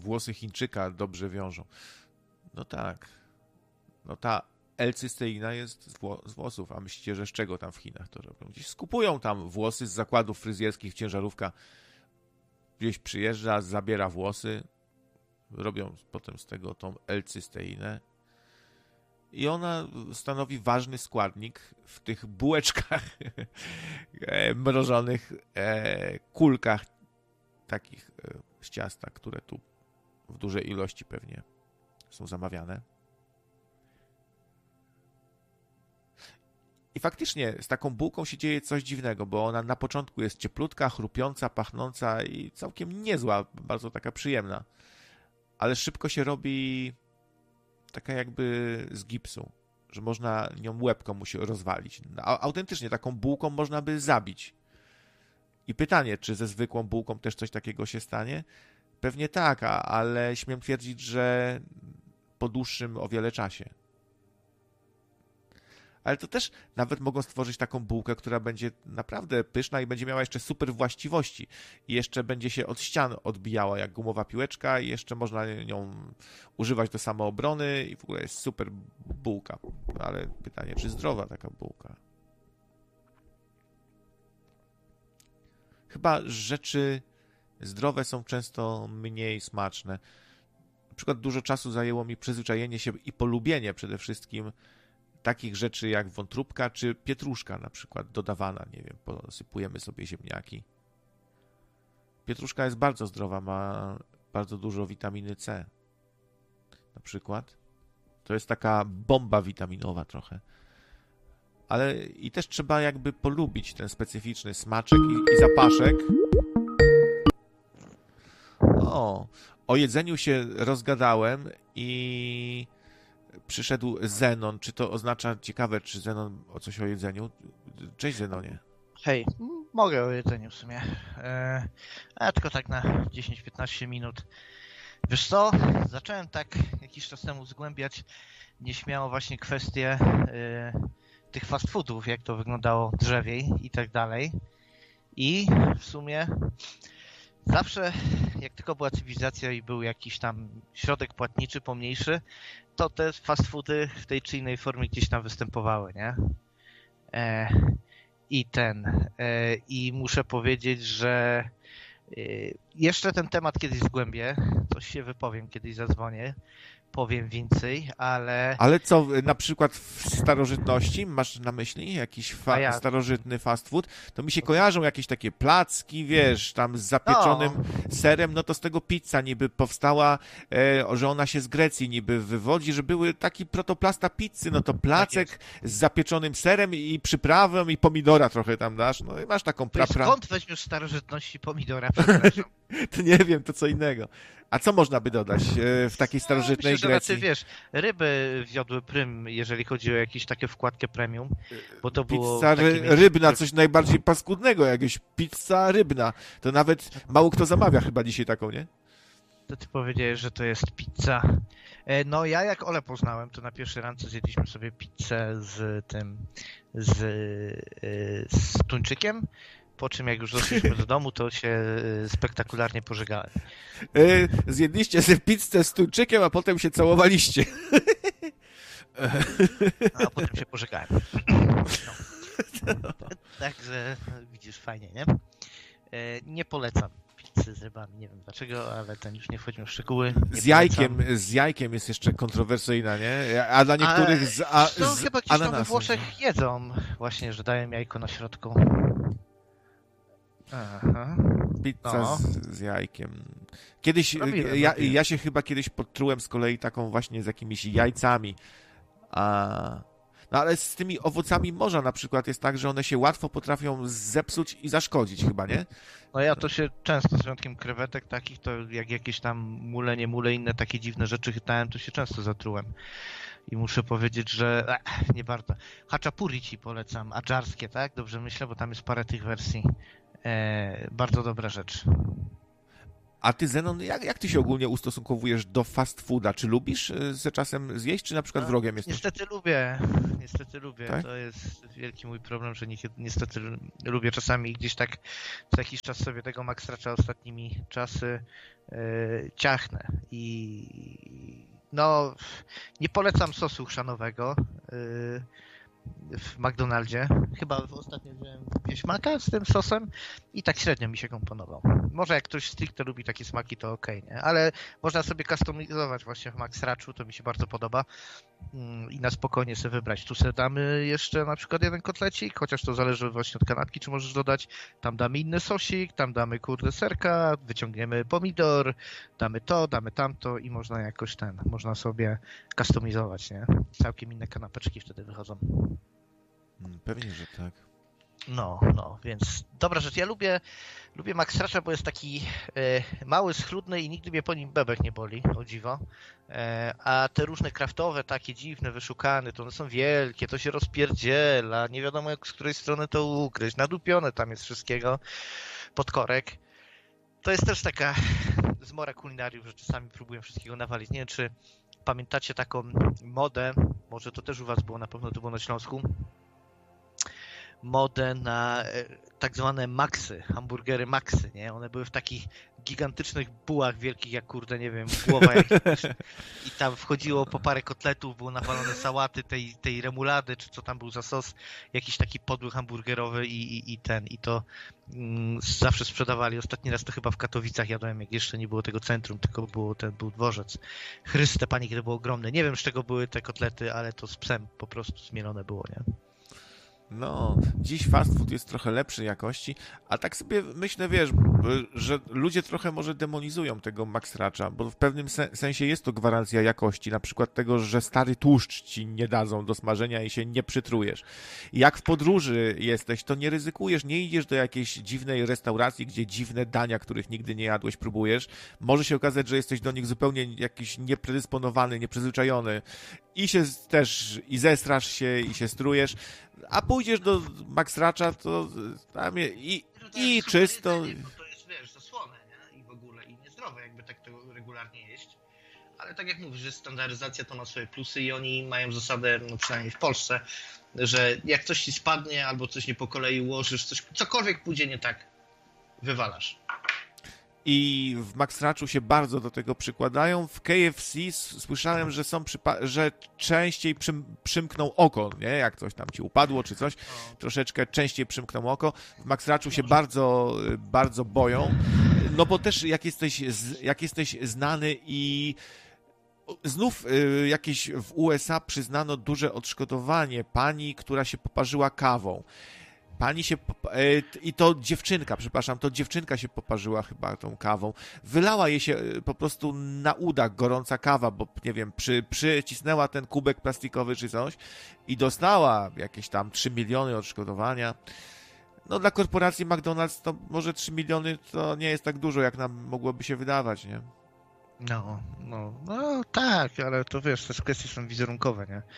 włosy Chińczyka dobrze wiążą. No tak. No ta L-cysteina jest z włosów, a myślicie, że z czego tam w Chinach to robią? Gdzieś skupują tam włosy z zakładów fryzjerskich, ciężarówka gdzieś przyjeżdża, zabiera włosy, robią potem z tego tą L-cysteinę i ona stanowi ważny składnik w tych bułeczkach mrożonych, kulkach takich z ciasta, które tu w dużej ilości pewnie są zamawiane. I faktycznie z taką bułką się dzieje coś dziwnego, bo ona na początku jest cieplutka, chrupiąca, pachnąca i całkiem niezła, bardzo taka przyjemna. Ale szybko się robi taka jakby z gipsu, że można nią łebką mu się rozwalić. Autentycznie taką bułką można by zabić. I pytanie, czy ze zwykłą bułką też coś takiego się stanie? Pewnie tak, ale śmiem twierdzić, że po dłuższym o wiele czasie. Ale to też nawet mogą stworzyć taką bułkę, która będzie naprawdę pyszna i będzie miała jeszcze super właściwości. I jeszcze będzie się od ścian odbijała jak gumowa piłeczka i jeszcze można nią używać do samoobrony i w ogóle jest super bułka. Ale pytanie, czy zdrowa taka bułka? Chyba rzeczy zdrowe są często mniej smaczne. Na przykład dużo czasu zajęło mi przyzwyczajenie się i polubienie przede wszystkim takich rzeczy jak wątróbka czy pietruszka na przykład dodawana, nie wiem, posypujemy sobie ziemniaki. Pietruszka jest bardzo zdrowa, ma bardzo dużo witaminy C. Na przykład. To jest taka bomba witaminowa trochę. Ale i też trzeba jakby polubić ten specyficzny smaczek i zapaszek. O jedzeniu się rozgadałem i przyszedł Zenon. Czy to oznacza, ciekawe, czy Zenon o coś o jedzeniu? Cześć, Zenonie. Hej, mogę o jedzeniu w sumie. Tylko tak na 10-15 minut. Wiesz co, zacząłem tak jakiś czas temu zgłębiać nieśmiało właśnie kwestie tych fast foodów, jak to wyglądało drzewiej i tak dalej. I w sumie zawsze, jak tylko była cywilizacja i był jakiś tam środek płatniczy pomniejszy, to te fast foody w tej czy innej formie gdzieś tam występowały, nie? I muszę powiedzieć, że jeszcze ten temat kiedyś zgłębię, coś się wypowiem, kiedyś zadzwonię, powiem więcej, ale... Ale co, na przykład w starożytności masz na myśli jakiś starożytny fast food? To mi się kojarzą jakieś takie placki, wiesz, tam z zapieczonym serem, no to z tego pizza niby powstała, że ona się z Grecji niby wywodzi, że były taki protoplasta pizzy, no to placek tak z zapieczonym serem i przyprawą i pomidora trochę tam dasz, no i masz taką skąd weźmiesz starożytności pomidora, przepraszam? To nie wiem, to co innego. A co można by dodać w takiej starożytnej myślę, Grecji? Raczej, wiesz, ryby wiodły prym, jeżeli chodzi o jakieś takie wkładkę premium, bo to było... Pizza rybna, coś najbardziej paskudnego, jakieś pizza rybna. To nawet mało kto zamawia chyba dzisiaj taką, nie? To ty powiedziałeś, że to jest pizza. No ja jak Ole poznałem, to na pierwszej randce zjedliśmy sobie pizzę z tuńczykiem. Po czym jak już doszliśmy do domu, to się spektakularnie pożegałem. Zjedliście sobie pizzę z tuńczykiem, a potem się całowaliście. A potem się pożegałem. No. Także widzisz, fajnie, nie? Nie polecam pizzy z rybami, nie wiem dlaczego, ale ten już nie wchodźmy w szczegóły. Z jajkiem jest jeszcze kontrowersyjna, nie? A dla niektórych z chyba gdzieś tam we Włoszech jedzą właśnie, że dają jajko na środku. Aha. Pizza z jajkiem. Kiedyś, ja się chyba kiedyś podtrułem z kolei taką właśnie z jakimiś jajcami. No ale z tymi owocami morza na przykład jest tak, że one się łatwo potrafią zepsuć i zaszkodzić chyba, nie? No ja to się często, z wyjątkiem krewetek takich, to jak jakieś tam mule, nie mule, inne takie dziwne rzeczy chytałem, to się często zatrułem. I muszę powiedzieć, że nie warto. Haczapuri ci polecam, adżarskie, tak? Dobrze myślę, bo tam jest parę tych wersji. Bardzo dobra rzecz. A ty, Zenon, jak ty się ogólnie ustosunkowujesz do fast fooda? Czy lubisz ze czasem zjeść, czy na przykład wrogiem jesteś? Niestety lubię. Tak? To jest wielki mój problem, że niestety lubię czasami gdzieś tak co jakiś czas sobie tego Maxracza ostatnimi czasy ciachnę. I no, nie polecam sosu chrzanowego w McDonaldzie. Chyba ostatnio wziąłem wieśmaka z tym sosem i tak średnio mi się komponował. Może jak ktoś stricte lubi takie smaki, to okej, nie? Ale można sobie customizować właśnie w Maxraczu, to mi się bardzo podoba i na spokojnie sobie wybrać. Tu sobie damy jeszcze na przykład jeden kotlecik, chociaż to zależy właśnie od kanapki, czy możesz dodać. Tam damy inny sosik, tam damy serka, wyciągniemy pomidor, damy to, damy tamto i można jakoś można sobie customizować, nie? Całkiem inne kanapeczki wtedy wychodzą. Pewnie, że tak. No, więc dobra rzecz. Ja lubię Maxracza, bo jest taki mały, schludny i nigdy mnie po nim bebek nie boli, o dziwo. A te różne kraftowe, takie dziwne, wyszukane, to one są wielkie, to się rozpierdziela, nie wiadomo z której strony to ugryźć, nadupione tam jest wszystkiego pod korek. To jest też taka zmora kulinariów, że czasami próbuję wszystkiego nawalić. Nie wiem, czy pamiętacie taką modę, może to też u was było, na pewno to było na Śląsku, modę na tak zwane maksy, hamburgery maksy, nie? One były w takich gigantycznych bułach wielkich, jak kurde, nie wiem, głowa jakiegoś. I tam wchodziło po parę kotletów, było nawalone sałaty, tej remulady, czy co tam był za sos, jakiś taki podły hamburgerowy i to zawsze sprzedawali. Ostatni raz to chyba w Katowicach jadłem, jak jeszcze nie było tego centrum, tylko był dworzec. Chryste, Panie, kiedy było ogromne. Nie wiem, z czego były te kotlety, ale to z psem po prostu zmielone było, nie? No, dziś fast food jest trochę lepszej jakości, a tak sobie myślę, wiesz, że ludzie trochę może demonizują tego Maxracza, bo w pewnym sensie jest to gwarancja jakości, na przykład tego, że stary tłuszcz ci nie dadzą do smażenia i się nie przytrujesz. Jak w podróży jesteś, to nie ryzykujesz, nie idziesz do jakiejś dziwnej restauracji, gdzie dziwne dania, których nigdy nie jadłeś, próbujesz. Może się okazać, że jesteś do nich zupełnie jakiś niepredysponowany, nieprzyzwyczajony i się też, i zestrasz się, i się strujesz, a pójdziesz do Maxracza, to tam i czysto. To jest, wiesz, zasłone, nie? I w ogóle, i niezdrowe, jakby tak to regularnie jeść. Ale tak jak mówisz, że standaryzacja to ma swoje plusy i oni mają zasadę, no przynajmniej w Polsce, że jak coś ci spadnie albo coś nie po kolei ułożysz, cokolwiek pójdzie nie tak, wywalasz. I w Maxraczu się bardzo do tego przykładają. W KFC słyszałem, że że częściej przymkną oko, nie? Jak coś tam ci upadło czy coś, troszeczkę częściej przymkną oko. W Maxraczu się bardzo, bardzo boją, no bo też jak jesteś znany i znów jakieś w USA przyznano duże odszkodowanie pani, która się poparzyła kawą. I to dziewczynka się poparzyła chyba tą kawą. Wylała jej się po prostu na udach gorąca kawa, bo nie wiem, przycisnęła ten kubek plastikowy czy coś i dostała jakieś tam 3 miliony odszkodowania. No dla korporacji McDonald's to może 3 miliony to nie jest tak dużo, jak nam mogłoby się wydawać, nie? No tak, ale to wiesz, te kwestie są wizerunkowe, nie?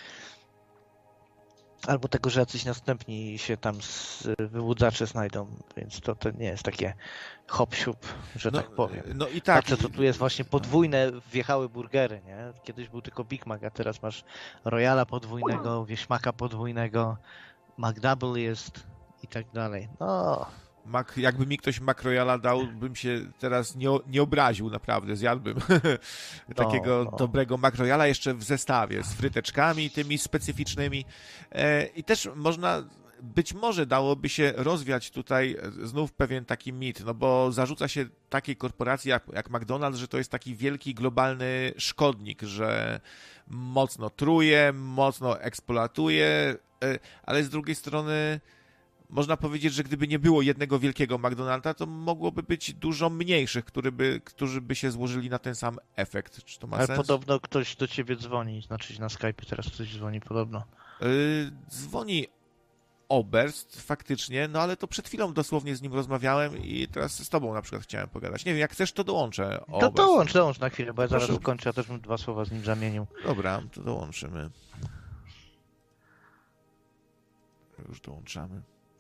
Albo tego, że jacyś następni się tam wyłudzacze znajdą, więc to nie jest takie hop-siup, że tak powiem. No i tak. To tu jest właśnie podwójne wjechały burgery, nie? Kiedyś był tylko Big Mac, a teraz masz Royala podwójnego, wieśmaka podwójnego, McDouble jest i tak dalej. No. Jakby mi ktoś McRoyala dał, bym się teraz nie obraził, naprawdę, zjadłbym takiego dobrego McRoyala jeszcze w zestawie z fryteczkami tymi specyficznymi i też być może dałoby się rozwiać tutaj znów pewien taki mit, no bo zarzuca się takiej korporacji jak McDonald's, że to jest taki wielki globalny szkodnik, że mocno truje, mocno eksploatuje, ale z drugiej strony można powiedzieć, że gdyby nie było jednego wielkiego McDonalda, to mogłoby być dużo mniejszych, którzy by się złożyli na ten sam efekt. Czy to ma sens? Ale podobno ktoś do ciebie dzwoni, znaczy na Skype teraz ktoś dzwoni podobno. Dzwoni Oberst faktycznie, no ale to przed chwilą dosłownie z nim rozmawiałem i teraz z tobą na przykład chciałem pogadać. Nie wiem, jak chcesz, to dołączę. To dołącz na chwilę, bo ja zaraz skończę, ja też bym 2 słowa z nim zamienił. Dobra, to dołączymy. Już dołączamy.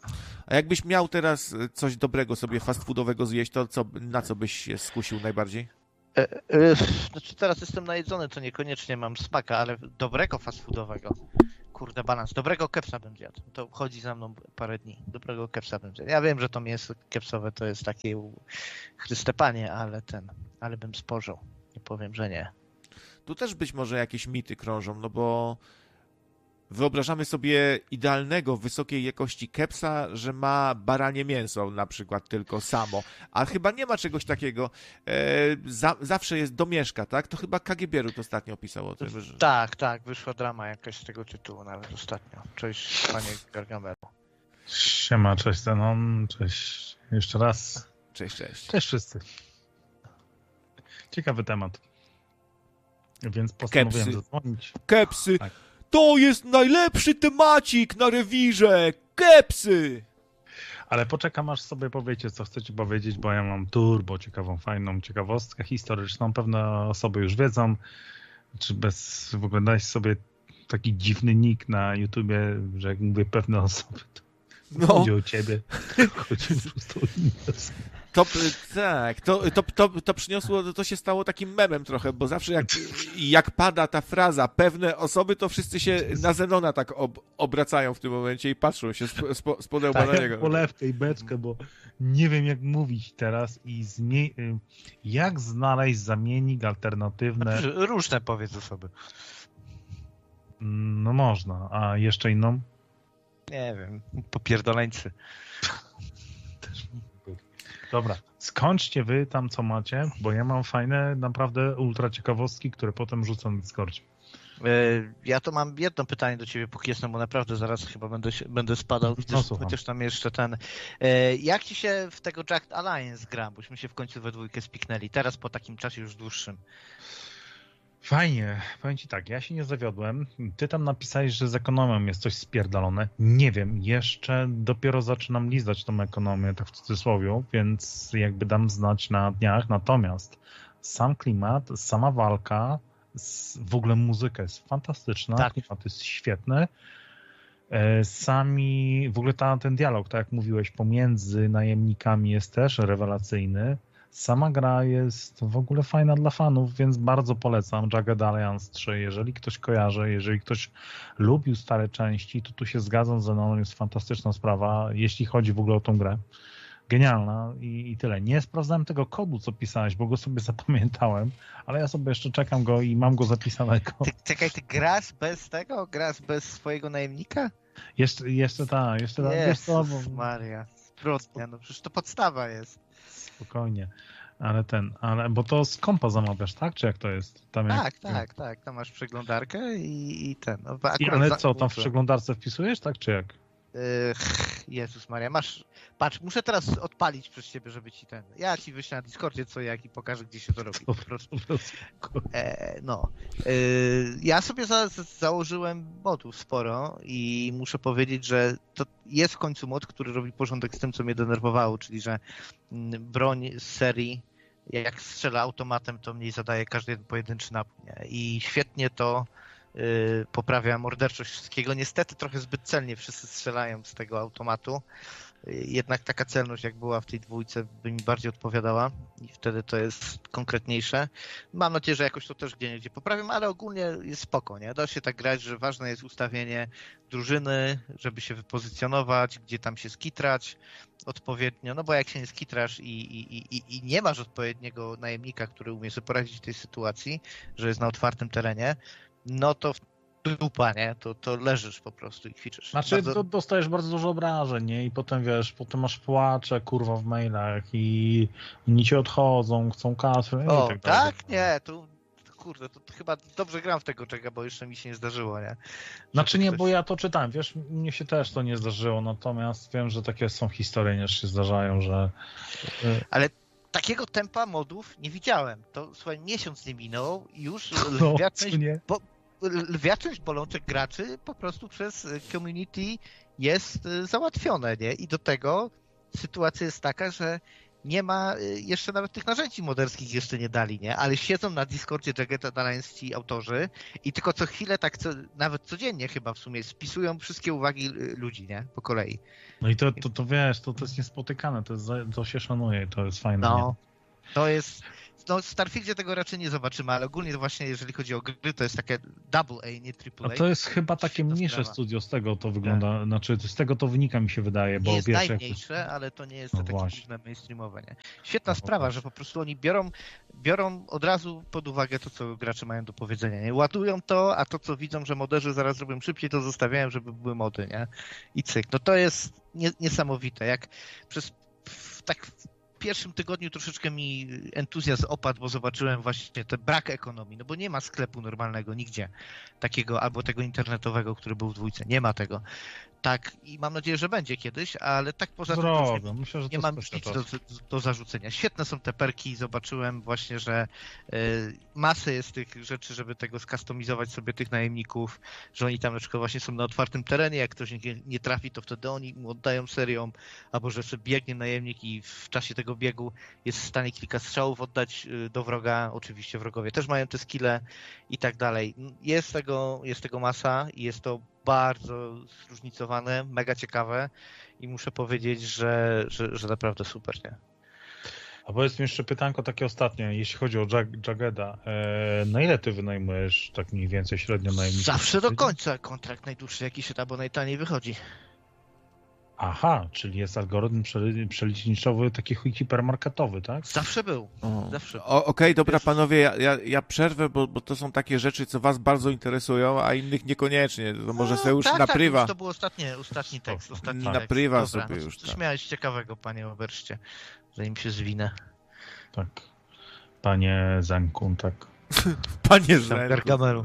A jakbyś miał teraz coś dobrego sobie fast foodowego zjeść, to na co byś się skusił najbardziej? Znaczy teraz jestem najedzony, to niekoniecznie mam smaka, ale dobrego fast foodowego. Kurde, balans. Dobrego kepsa bym zjadł. To chodzi za mną parę dni. Dobrego kepsa bym zjadł. Ja wiem, że to mięso kepsowe to jest takie Chryste Panie, ale bym spożył. Nie powiem, że nie. Tu też być może jakieś mity krążą, no bo wyobrażamy sobie idealnego, wysokiej jakości kepsa, że ma baranie mięso na przykład tylko samo, a chyba nie ma czegoś takiego. Zawsze jest domieszka, tak? To chyba KGB ostatnio pisało o tym. Że... Tak, wyszła drama jakaś z tego tytułu nawet ostatnio. Cześć, panie Gargamelu. Siema, cześć Zenon, cześć jeszcze raz. Cześć. Cześć wszyscy. Ciekawy temat. Więc postanowiłem zadzwonić. Kepsy! Tak. To jest najlepszy temacik na rewirze! Kepsy! Ale poczekam, aż sobie powiecie, co chcecie powiedzieć, bo ja mam turbo ciekawą, fajną ciekawostkę historyczną. Pewne osoby już wiedzą, czy bez w ogóle dać sobie taki dziwny nick na YouTubie, że jak mówię pewne osoby, to chodzi o ciebie. Chodzi po prostu o inne osoby. To przyniosło, to się stało takim memem trochę, bo zawsze jak pada ta fraza pewne osoby, to wszyscy się na Zenona tak obracają w tym momencie i patrzą się z podełba na niego. Polewkę i beczkę, bo nie wiem jak mówić teraz i jak znaleźć zamiennik alternatywny. Różne powiedz osoby. No można, a jeszcze inną? Nie wiem, popierdoleńcy. Dobra, skończcie wy tam co macie, bo ja mam fajne, naprawdę ultra ciekawostki, które potem rzucam na Discordzie. Ja to mam jedno pytanie do ciebie, póki jestem, bo naprawdę zaraz chyba będę spadał. Chociaż tam jeszcze jak ci się w tego Jacked Alliance gra? Bośmy się w końcu we dwójkę spiknęli. Teraz po takim czasie już dłuższym. Fajnie, powiem ci tak, ja się nie zawiodłem. Ty tam napisałeś, że z ekonomią jest coś spierdolone. Nie wiem, jeszcze dopiero zaczynam lizać tą ekonomię, tak w cudzysłowie, więc jakby dam znać na dniach. Natomiast sam klimat, sama walka, w ogóle muzyka jest fantastyczna, tak. Klimat jest świetny. W ogóle ten dialog, tak jak mówiłeś, pomiędzy najemnikami jest też rewelacyjny. Sama gra jest w ogóle fajna dla fanów, więc bardzo polecam Jagged Alliance 3. Jeżeli ktoś kojarzy, jeżeli ktoś lubił stare części, to tu się zgadzam z Zenonem, jest fantastyczna sprawa, jeśli chodzi w ogóle o tą grę. Genialna i tyle. Nie sprawdzałem tego kodu, co pisałeś, bo go sobie zapamiętałem, ale ja sobie jeszcze czekam go i mam go zapisanego. Czekaj, ty grasz bez tego? Grasz bez swojego najemnika? Jeszcze tak. Jezus Maria, zbrodnia, no przecież to podstawa jest. Spokojnie. Bo to z kompa zamawiasz, tak? Czy jak to jest? Tak. Tam masz przeglądarkę i ten. No, ale co, tam w przeglądarce wpisujesz, tak? Czy jak? Jezus Maria, patrz, muszę teraz odpalić przez ciebie, żeby ci ja ci wyślę na Discordzie co jak i pokażę, gdzie się to robi. Po prostu. Ja sobie założyłem modów sporo i muszę powiedzieć, że to jest w końcu mod, który robi porządek z tym, co mnie denerwowało, czyli że broń z serii, jak strzela automatem, to mniej zadaje każdy pojedynczy napój. I świetnie to poprawia morderczość wszystkiego. Niestety trochę zbyt celnie wszyscy strzelają z tego automatu. Jednak taka celność, jak była w tej dwójce, by mi bardziej odpowiadała i wtedy to jest konkretniejsze. Mam nadzieję, że jakoś to też gdzie poprawiam, ale ogólnie jest spoko, nie? Da się tak grać, że ważne jest ustawienie drużyny, żeby się wypozycjonować, gdzie tam się skitrać odpowiednio, no bo jak się nie skitrasz i nie masz odpowiedniego najemnika, który umie sobie poradzić w tej sytuacji, że jest na otwartym terenie, no to dupa, nie? To leżysz po prostu i kwiczysz. Znaczy, dostajesz bardzo dużo obrażeń, nie? I potem, potem masz płacze, kurwa, w mailach i inni ci odchodzą, chcą kasy i tak dalej. Tak? Nie, kurde, to chyba dobrze gram w tego czeka, bo jeszcze mi się nie zdarzyło, nie? Znaczy nie, bo ja to czytałem, mnie się też to nie zdarzyło, natomiast wiem, że takie są historie, że się zdarzają, że... Ale takiego tempa modów nie widziałem. To, słuchaj, miesiąc nie minął i już lwia część bolączek graczy po prostu przez community jest załatwione, nie? I do tego sytuacja jest taka, że nie ma jeszcze nawet tych narzędzi moderskich jeszcze nie dali, nie? Ale siedzą na Discordzie Jagged Alliance ci autorzy i tylko co chwilę, tak nawet codziennie chyba w sumie, spisują wszystkie uwagi ludzi, nie? Po kolei. No i to wiesz, to jest niespotykane, to się szanuje, to jest fajne. No, to jest... No w Starfieldzie tego raczej nie zobaczymy, ale ogólnie to właśnie jeżeli chodzi o gry, to jest takie double A, nie triple A. A to jest chyba takie mniejsze studio, z tego to wygląda, znaczy z tego to wynika mi się wydaje, bo nie jest wiesz, najmniejsze, ale to nie jest no takie właśnie. główne mainstreamowe, nie? Świetna sprawa, właśnie. że po prostu oni biorą od razu pod uwagę to, co gracze mają do powiedzenia, nie? Ładują to, a to, co widzą, że moderzy zaraz zrobią szybciej, to zostawiają, żeby były mody, nie? I cyk. No to jest niesamowite, jak w pierwszym tygodniu troszeczkę mi entuzjazm opadł, bo zobaczyłem właśnie ten brak ekonomii, no bo nie ma sklepu normalnego nigdzie takiego, albo tego internetowego, który był w dwójce. Nie ma tego. Tak, i mam nadzieję, że będzie kiedyś, ale tak poza tym to już myślę, że nie to mam nic do zarzucenia. Świetne są te perki, zobaczyłem właśnie, że masę jest tych rzeczy, żeby tego skustomizować sobie tych najemników, że oni tam na przykład właśnie są na otwartym terenie, jak ktoś nie trafi, to wtedy oni mu oddają serią, albo że sobie biegnie najemnik i w czasie tego biegu jest w stanie kilka strzałów oddać do wroga, oczywiście wrogowie też mają te skille i tak dalej. Jest tego masa i jest to bardzo zróżnicowane, mega ciekawe i muszę powiedzieć, że naprawdę super, nie? A powiedz mi jeszcze pytanko takie ostatnie, jeśli chodzi o Jaggeda, na ile ty wynajmujesz tak mniej więcej średnio najemników? Zawsze do końca kontrakt najdłuższy jakiś albo najtaniej wychodzi. Aha, czyli jest algorytm przeliczniczowy taki hipermarketowy, tak? Zawsze był. Zawsze. Okej, dobra panowie, ja przerwę, bo to są takie rzeczy, co was bardzo interesują, a innych niekoniecznie. To może sobie już tak, na prywa. To był ostatni tekst. Na prywa dobra, sobie już. Coś miałeś ciekawego, panie Oberszcie, zanim się zwinę. Tak. Panie Zenku, tak. Panie Zenku. Gargamelu.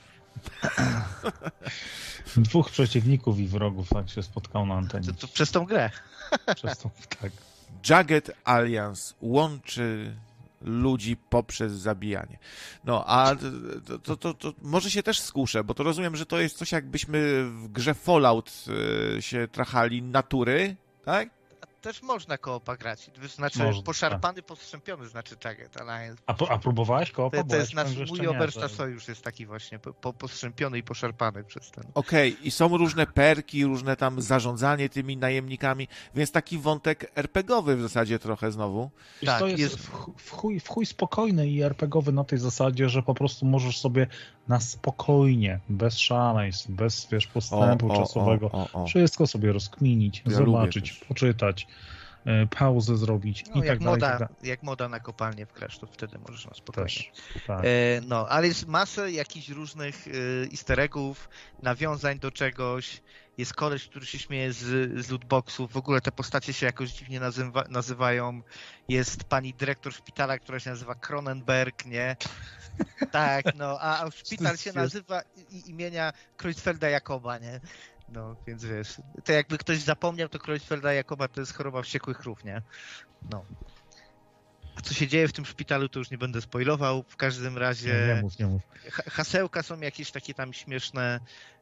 Dwóch przeciwników i wrogów tak się spotkał na antenie. To przez tą grę. Tak. Jagged Alliance łączy ludzi poprzez zabijanie. No, a to może się też skuszę, bo to rozumiem, że to jest coś jakbyśmy w grze Fallout się trachali natury, tak? Też można koopa grać. Znaczy poszarpany, postrzępiony znaczy Jagged Alliance. A próbowałeś koopa? To jest mój Oberszta sojusz jest taki właśnie postrzępiony i poszarpany przez ten. Okej, i są różne perki, różne tam zarządzanie tymi najemnikami, więc taki wątek RPGowy w zasadzie trochę znowu. Tak, to jest w chuj spokojny i RPGowy na tej zasadzie, że po prostu możesz sobie na spokojnie, bez szaleństw, bez postępu czasowego, wszystko sobie rozkminić, zobaczyć, poczytać, pauzę zrobić i tak dalej. Jak moda na kopalnię w Crash, to wtedy możesz na spokojnie. Też, tak. No, ale jest masę jakichś różnych easter eggów, nawiązań do czegoś. Jest koleś, który się śmieje z lootboxów. W ogóle te postacie się jakoś dziwnie nazywają. Jest pani dyrektor szpitala, która się nazywa Cronenberg, nie? Tak, no, a szpital się nazywa imienia Kreuzfelda Jakoba, nie? No, więc wiesz, to jakby ktoś zapomniał, to Kreuzfelda Jakoba to jest choroba wściekłych krów, nie? No. A co się dzieje w tym szpitalu, to już nie będę spoilował. W każdym razie nie mów. Hasełka są jakieś takie tam śmieszne.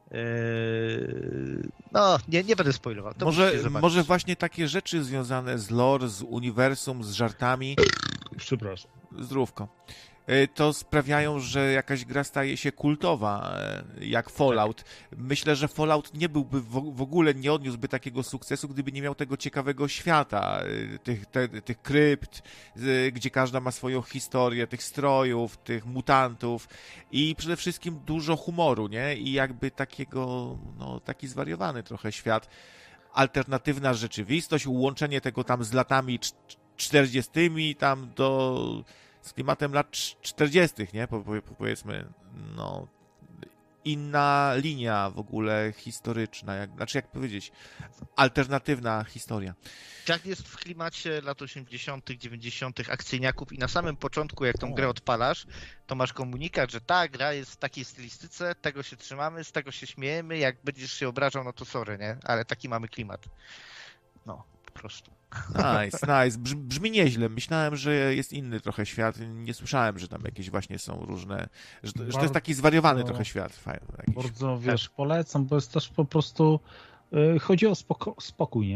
No, nie będę spoilował. To może właśnie takie rzeczy związane z lore, z uniwersum, z żartami. Przepraszam. Zdrówko. To sprawiają, że jakaś gra staje się kultowa, jak Fallout. Tak. Myślę, że Fallout nie byłby w ogóle, nie odniósłby takiego sukcesu, gdyby nie miał tego ciekawego świata, tych krypt, gdzie każda ma swoją historię, tych strojów, tych mutantów i przede wszystkim dużo humoru, nie? I jakby takiego, no, taki zwariowany trochę świat. Alternatywna rzeczywistość, łączenie tego tam z latami 40 tam z klimatem lat 40, nie? Powiedzmy, no, inna linia w ogóle historyczna, jak powiedzieć, alternatywna historia. Tak jest w klimacie lat 80., 90. akcyjniaków i na samym początku, jak tą grę odpalasz, to masz komunikat, że ta gra jest w takiej stylistyce, tego się trzymamy, z tego się śmiejemy, jak będziesz się obrażał, no to sorry, nie? Ale taki mamy klimat. No, po prostu. Nice. Brzmi nieźle. Myślałem, że jest inny trochę świat. Nie słyszałem, że tam jakieś właśnie są różne... Że to jest taki zwariowany trochę świat. Bardzo, polecam, bo jest też po prostu... Chodzi o spokój, nie?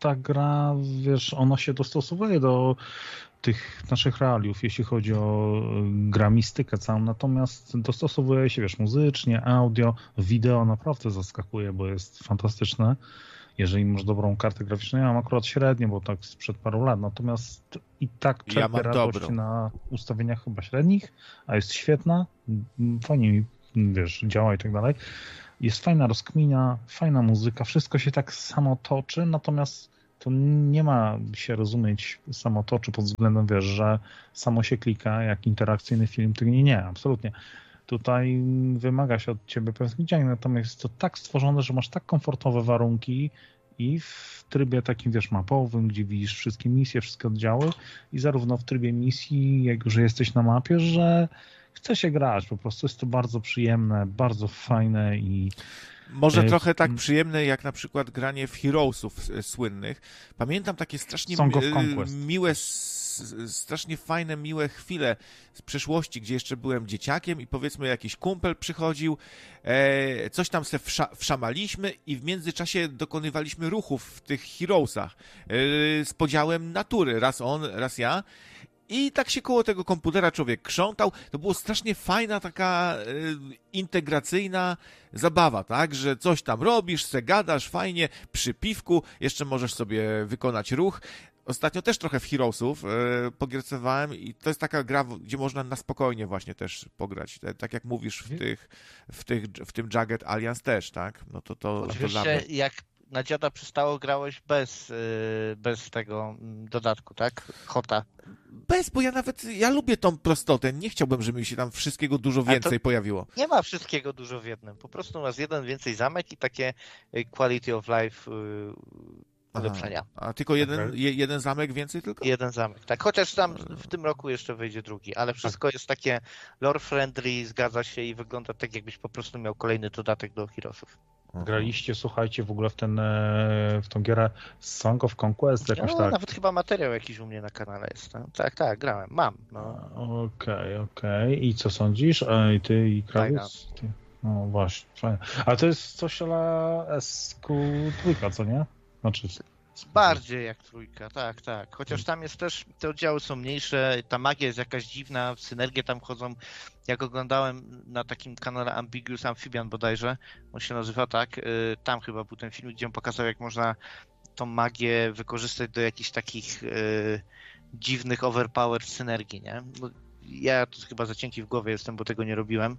ta gra, wiesz, ona się dostosowuje do tych naszych realiów, jeśli chodzi o gramistykę całą, natomiast dostosowuje się, wiesz, muzycznie, audio, wideo naprawdę zaskakuje, bo jest fantastyczne, jeżeli masz dobrą kartę graficzną. Ja mam akurat średnią, bo tak sprzed paru lat, natomiast i tak czerpię radość na ustawieniach chyba średnich, a jest świetna, fajnie mi, wiesz, działa i tak dalej. Jest fajna rozkmina, fajna muzyka, wszystko się tak samo toczy, natomiast to nie ma się rozumieć samo toczy pod względem, wiesz, że samo się klika jak interakcyjny film, to nie, absolutnie. Tutaj wymaga się od ciebie pewnych działań, natomiast jest to tak stworzone, że masz tak komfortowe warunki i w trybie takim, wiesz, mapowym, gdzie widzisz wszystkie misje, wszystkie oddziały i zarówno w trybie misji, jak już jesteś na mapie, że chce się grać, po prostu jest to bardzo przyjemne, bardzo fajne i może trochę tak przyjemne jak na przykład granie w Heroesów słynnych. Pamiętam takie strasznie miłe, strasznie fajne, miłe chwile z przeszłości, gdzie jeszcze byłem dzieciakiem i powiedzmy jakiś kumpel przychodził, coś tam se wszamaliśmy i w międzyczasie dokonywaliśmy ruchów w tych Heroesach z podziałem natury. Raz on, raz ja. I tak się koło tego komputera człowiek krzątał. To było strasznie fajna, taka integracyjna zabawa, tak? Że coś tam robisz, se gadasz, fajnie, przy piwku, jeszcze możesz sobie wykonać ruch. Ostatnio też trochę w Heroesów pogiercowałem i to jest taka gra, gdzie można na spokojnie właśnie też pograć. Tak jak mówisz w tym Jagged Alliance też, tak? No to oczywiście jak na dziada przystało grałeś bez tego dodatku, tak? Hota. Bo ja lubię tą prostotę. Nie chciałbym, żeby mi się tam wszystkiego dużo więcej pojawiło. Nie ma wszystkiego dużo w jednym. Po prostu masz jeden więcej zamek i takie quality of life ulepszenia. A tylko jeden zamek więcej tylko? Jeden zamek, tak. Chociaż tam w tym roku jeszcze wyjdzie drugi, ale wszystko jest takie lore friendly, zgadza się i wygląda tak, jakbyś po prostu miał kolejny dodatek do Heroesów. Graliście, słuchajcie, w ogóle w tą gierę Song of Conquest jakoś tak? Nawet chyba materiał jakiś u mnie na kanale jest. No? Tak, grałem, mam. No. Okej. I co sądzisz? Ty i Krawiec? No właśnie, fajnie. A to jest coś ala SQ3, co nie? Znaczy... Bardziej jak trójka, tak. Chociaż tam jest też, te oddziały są mniejsze, ta magia jest jakaś dziwna, synergie tam chodzą. Jak oglądałem na takim kanale Ambiguous Amphibian bodajże, on się nazywa tak, tam chyba był ten film, gdzie on pokazał, jak można tą magię wykorzystać do jakichś takich dziwnych, overpowered synergii, nie? No, ja to chyba za cienki w głowie jestem, bo tego nie robiłem,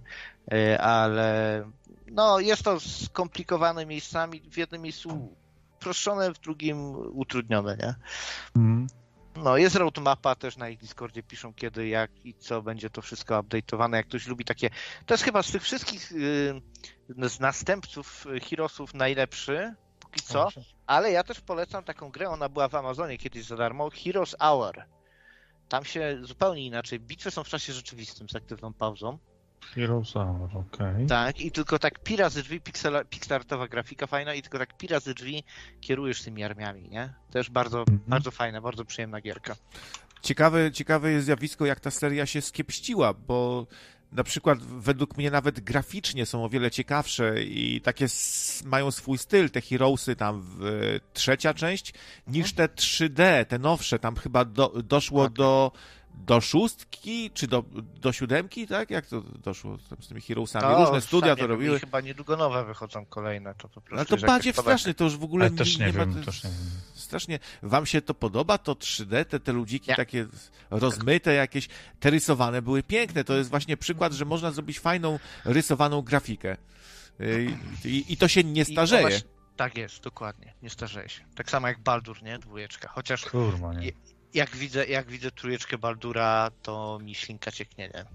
ale no jest to skomplikowane miejscami, w jednym miejscu uproszczone, w drugim utrudnione, nie? No, jest roadmapa też na ich Discordzie, piszą kiedy, jak i co będzie to wszystko update'owane, jak ktoś lubi takie... To jest chyba z tych wszystkich z następców Heroesów najlepszy, póki co, ale ja też polecam taką grę, ona była w Amazonie kiedyś za darmo, Heroes Hour. Tam się zupełnie inaczej, bitwy są w czasie rzeczywistym z aktywną pauzą. Heroes Hour, okej. Tak, i tylko tak pi razy drzwi, pixelartowa grafika fajna i tylko tak pi razy drzwi kierujesz tymi armiami, nie? Też bardzo, bardzo fajna, bardzo przyjemna gierka. Ciekawe jest zjawisko, jak ta seria się skiepściła, bo na przykład według mnie nawet graficznie są o wiele ciekawsze i takie mają swój styl, te Heroesy tam trzecia część, niż te 3D, te nowsze, tam chyba doszło do 6 czy do 7, tak? Jak to doszło z tymi Heroesami? Różne studia to robiły. Chyba niedługo nowe wychodzą kolejne, to po prostu. Ale to badziew straszny, to już w ogóle nie ma. Strasznie. Wam się to podoba, to 3D, te ludziki takie rozmyte jakieś, te rysowane były piękne. To jest właśnie przykład, że można zrobić fajną, rysowaną grafikę. I to się nie starzeje. Tak jest, dokładnie. Nie starzeje się. Tak samo jak Baldur, nie? Dwójeczka. Chociaż kurwa, nie. Jak widzę trójeczkę Baldura, to mi ślinka cieknie, nie?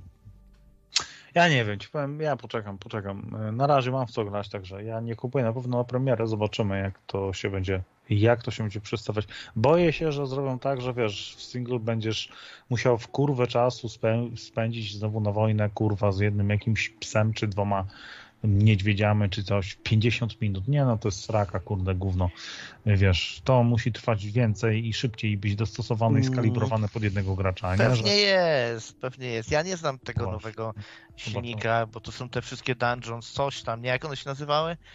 Ja nie wiem, ci powiem, ja poczekam. Na razie mam w co grać, także ja nie kupuję na pewno na premierę, zobaczymy jak to się będzie przedstawiać. Boję się, że zrobią tak, że wiesz, w singlu będziesz musiał w kurwę czasu spędzić znowu na wojnę, kurwa, z jednym jakimś psem czy 2 niedźwiedziami czy coś, 50 minut. Nie, no to jest sraka, kurde, gówno. Wiesz, to musi trwać więcej i szybciej być dostosowane i skalibrowane pod jednego gracza. Pewnie jest. Ja nie znam tego nowego silnika, bo to są te wszystkie dungeons, coś tam, nie? Jak one się nazywały?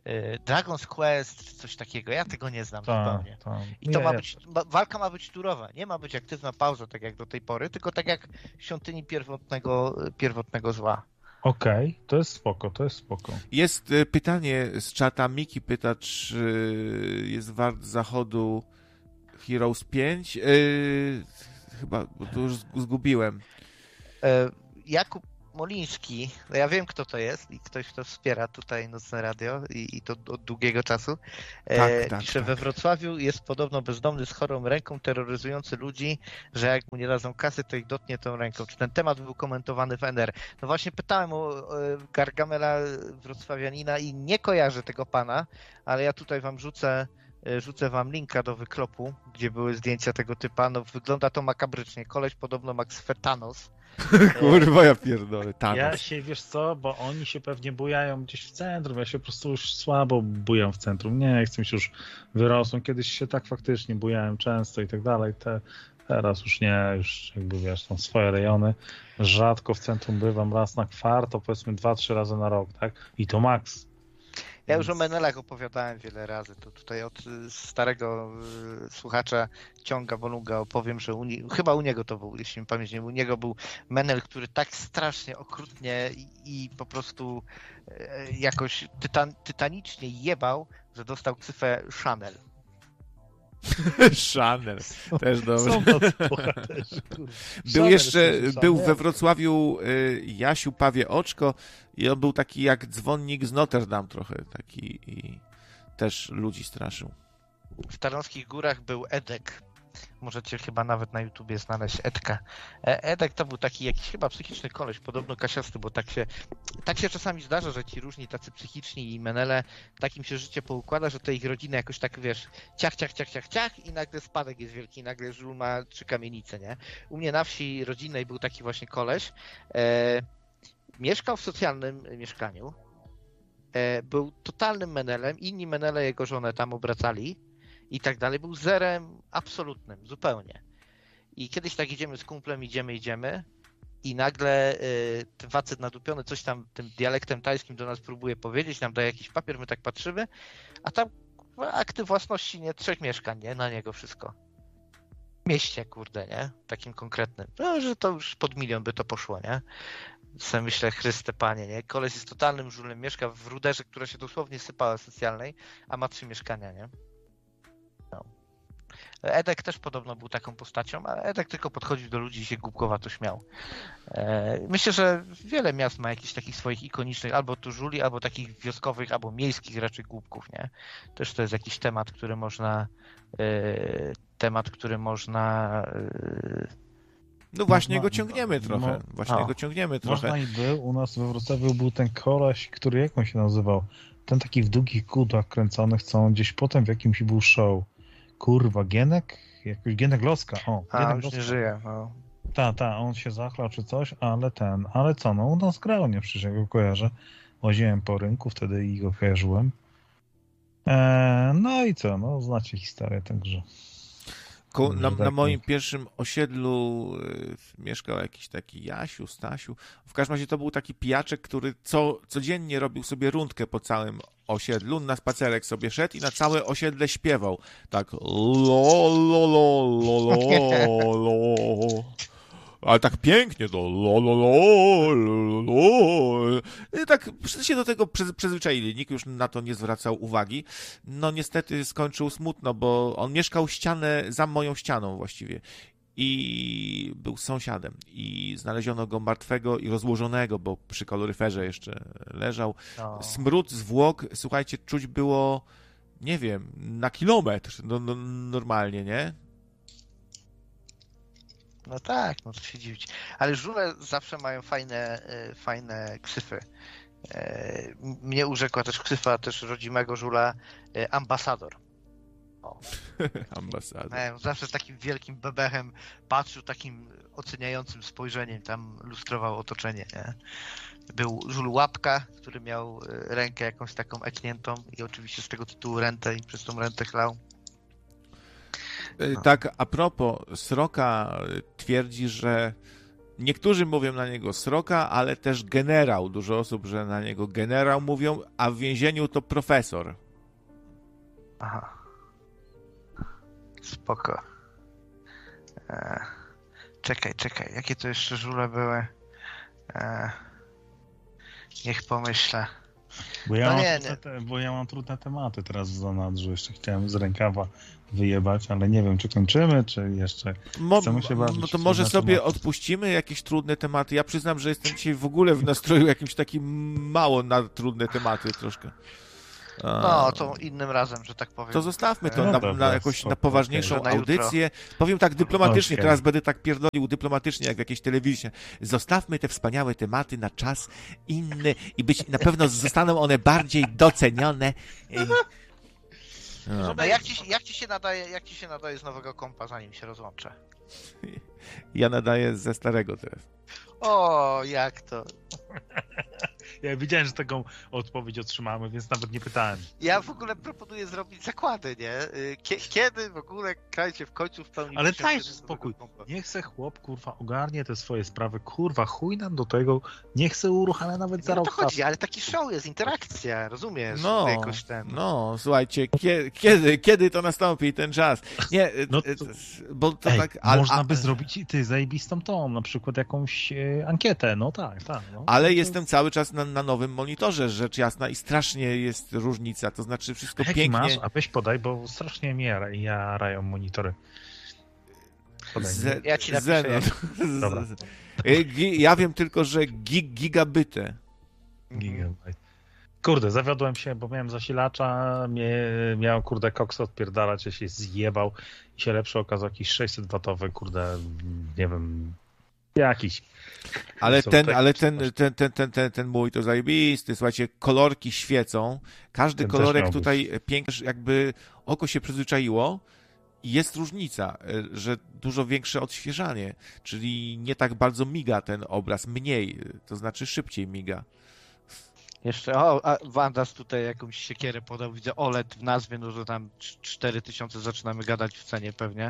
Dragon's Quest, czy coś takiego. Ja tego nie znam zupełnie. I to walka ma być turowa. Nie ma być aktywna pauza, tak jak do tej pory, tylko tak jak w świątyni pierwotnego zła. Okej, to jest spoko. Jest pytanie z czata. Miki pyta, czy jest wart zachodu Heroes 5? Chyba, bo to już zgubiłem. Jakub Moliński, no ja wiem, kto to jest i ktoś, kto wspiera tutaj Nocne Radio i to od długiego czasu. Pisze, we Wrocławiu jest podobno bezdomny z chorą ręką terroryzujący ludzi, że jak mu nie dadzą kasy, to ich dotknie tą ręką. Czy ten temat był komentowany w NR? No właśnie pytałem o Gargamela wrocławianina i nie kojarzę tego pana, ale ja tutaj wam rzucę wam linka do wyklopu, gdzie były zdjęcia tego typa. No wygląda to makabrycznie. Koleś podobno ma kswę Thanos. Kurwa, ja pierdolę, Thanos. Ja się, wiesz co, bo oni się pewnie bujają gdzieś w centrum, ja się po prostu już słabo bujam w centrum. Nie chcę mi się już wyrosłem. Kiedyś się tak faktycznie bujałem często i tak dalej. Teraz już nie, już jakby wiesz, tam swoje rejony. Rzadko w centrum bywam, raz na kwartał, powiedzmy 2-3 razy na rok, tak? I to maks. Ja już o Menelach opowiadałem wiele razy, to tutaj od starego słuchacza Ciąga Bolunga opowiem, że chyba u niego to był, jeśli mi pamięć nie, u niego był Menel, który tak strasznie, okrutnie i po prostu jakoś tytanicznie jebał, że dostał ksywę Chanel. Chanel, też dobrze. Był we Wrocławiu Jasiu Pawie Oczko i on był taki jak dzwonnik z Notre Dame trochę, taki i też ludzi straszył. W Tarnowskich Górach był Edek. Możecie chyba nawet na YouTubie znaleźć Edka. Edek to był taki jakiś chyba psychiczny koleś, podobno kasiasty, bo tak się czasami zdarza, że ci różni tacy psychiczni i menele, tak im się życie poukłada, że te ich rodziny jakoś tak, wiesz, ciach i nagle spadek jest wielki, i nagle żul ma 3 kamienice, nie? U mnie na wsi rodzinnej był taki właśnie koleś, mieszkał w socjalnym mieszkaniu, był totalnym menelem, inni menele jego żonę tam obracali, i tak dalej, był zerem absolutnym, zupełnie. I kiedyś tak idziemy z kumplem, idziemy i nagle ten facet nadupiony coś tam tym dialektem tajskim do nas próbuje powiedzieć, nam daje jakiś papier, my tak patrzymy, a tam akty własności, nie, 3 mieszkań, nie, na niego wszystko. W mieście, kurde, nie, takim konkretnym. No, że to już pod 1 milion by to poszło, nie. Sobie myślę, Chryste Panie, nie, koleś jest totalnym żulem, mieszka w ruderze, która się dosłownie sypała socjalnej, a ma 3 mieszkania, nie. Edek też podobno był taką postacią, ale Edek tylko podchodził do ludzi i się głupkowato śmiał. Myślę, że wiele miast ma jakichś takich swoich ikonicznych albo tużuli, albo takich wioskowych, albo miejskich raczej głupków, nie? Też to jest jakiś temat, który można no właśnie go ciągniemy trochę. Można i był. U nas we Wrocławiu był ten koleś, który jak on się nazywał? Ten taki w długich kudłach kręconych, co on gdzieś potem w jakimś był show. Kurwa, Gienek? Jakoś Gienek Loska. Gienek już nie żyje. On się zachlał czy coś, ale co, no u nas grał, nie przecież ja go kojarzę. Łaziłem po rynku, wtedy i go kojarzyłem. No i co, no znacie historię, także... Na moim pierwszym osiedlu mieszkał jakiś taki Jasiu, Stasiu. W każdym razie to był taki pijaczek, który codziennie robił sobie rundkę po całym osiedlu, na spacerek sobie szedł i na całe osiedle śpiewał. Tak lo. Ale tak pięknie to I tak się do tego przyzwyczaili. Nikt już na to nie zwracał uwagi. No niestety skończył smutno, bo on mieszkał za moją ścianą właściwie. I był sąsiadem. I znaleziono go martwego i rozłożonego, bo przy kaloryferze jeszcze leżał. Smród zwłok, słuchajcie, czuć było, nie wiem, na kilometr. Normalnie, nie? No tak, no to się dziwić. Ale żule zawsze mają fajne ksyfy. Mnie urzekła też ksyfa też rodzimego żula Ambasador. Ambasador. Zawsze z takim wielkim bebechem patrzył, takim oceniającym spojrzeniem, tam lustrował otoczenie. Nie? Był żul Łapka, który miał rękę jakąś taką ekniętą i oczywiście z tego tytułu rentę i przez tą rentę chlał. Tak, a propos, Sroka twierdzi, że Niektórzy mówią na niego sroka, ale też generał. Dużo osób, że na niego generał mówią, a w więzieniu to profesor. Aha. Spoko. Czekaj. Jakie to jeszcze żule były? Niech pomyślę. Bo ja mam trudne tematy teraz w zanadrzu. Jeszcze chciałem z rękawa wyjebać, ale nie wiem, czy kończymy, czy jeszcze chcemy się bawić. No to może sobie odpuścimy jakieś trudne tematy. Ja przyznam, że jestem dzisiaj w ogóle w nastroju jakimś takim mało na trudne tematy troszkę. No, to innym razem, że tak powiem. To zostawmy to na poważniejszą audycję. Powiem tak dyplomatycznie, teraz będę tak pierdolił dyplomatycznie, jak w jakiejś telewizji. Zostawmy te wspaniałe tematy na czas inny i na pewno zostaną one bardziej docenione. No, jak ci się nadaje z nowego kompa, zanim się rozłączę? Ja nadaję ze starego teraz. O, jak to? Ja wiedziałem, że taką odpowiedź otrzymamy, więc nawet nie pytałem. Ja w ogóle proponuję zrobić zakłady, nie? Kiedy w ogóle kraj się w końcu w pełni... Ale daj spokój. Niech se chłop, kurwa, ogarnie te swoje sprawy. Kurwa, chuj nam do tego. Niech se uruchamia nawet za rok. No to chodzi, ale taki show jest, interakcja, rozumiesz? No, jakoś ten... no, słuchajcie, kiedy to nastąpi ten czas? Nie, no bo to tak... Można by zrobić zajebistą tą, na przykład jakąś ankietę, no tak. No. Ale jestem cały czas na nowym monitorze, rzecz jasna, i strasznie jest różnica, to znaczy wszystko jaki pięknie... masz? A weź podaj, bo strasznie mnie jarają monitory. Ja ci napiszę. Dobra. Ja wiem tylko, że gigabity. Gigabajt. Kurde, zawiodłem się, bo miałem zasilacza, miał, kurde, koks odpierdalać, ja się zjebał i się lepszy okazał jakiś 600-watowy, kurde, nie wiem, jakiś. Ten mój to zajebisty, słuchajcie, kolorki świecą, każdy ten kolorek tutaj piękny, jakby oko się przyzwyczaiło i jest różnica, że dużo większe odświeżanie, czyli nie tak bardzo miga ten obraz, mniej, to znaczy szybciej miga. Jeszcze, a Wandas tutaj jakąś siekierę podał, widzę OLED w nazwie, no że tam 4000 zaczynamy gadać w cenie pewnie.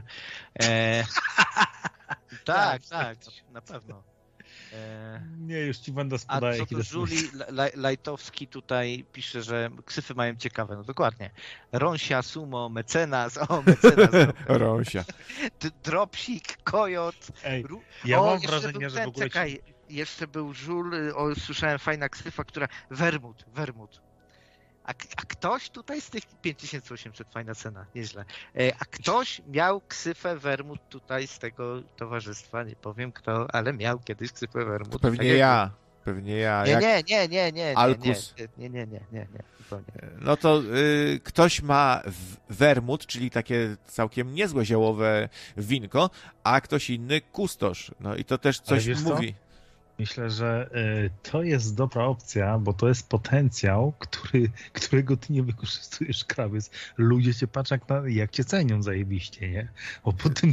Tak, na pewno. Nie, już ci Wandas podaje. A co to Żuli Lajtowski tutaj pisze, że ksyfy mają ciekawe, no dokładnie. Rąsia, Sumo, Mecenas, Rąsia. Dropsik, Kojot. Ej, ja mam wrażenie, że w ogóle... Czekaj, jeszcze był Żul, słyszałem fajna ksyfa, która... Wermut. A ktoś tutaj z tych 5800, fajna cena, nieźle. A ktoś miał ksywę Wermut tutaj z tego towarzystwa, nie powiem kto, ale miał kiedyś ksywę Wermut. Pewnie tak ja. Pewnie ja. Nie. Alkus. Nie. No to ktoś ma wermut, czyli takie całkiem niezłe ziołowe winko, a ktoś inny kustosz. No i to też coś mówi. Co? Myślę, że to jest dobra opcja, bo to jest potencjał, którego ty nie wykorzystujesz, krawiec. Ludzie cię patrzą, jak cię cenią zajebiście, nie? Bo po tym,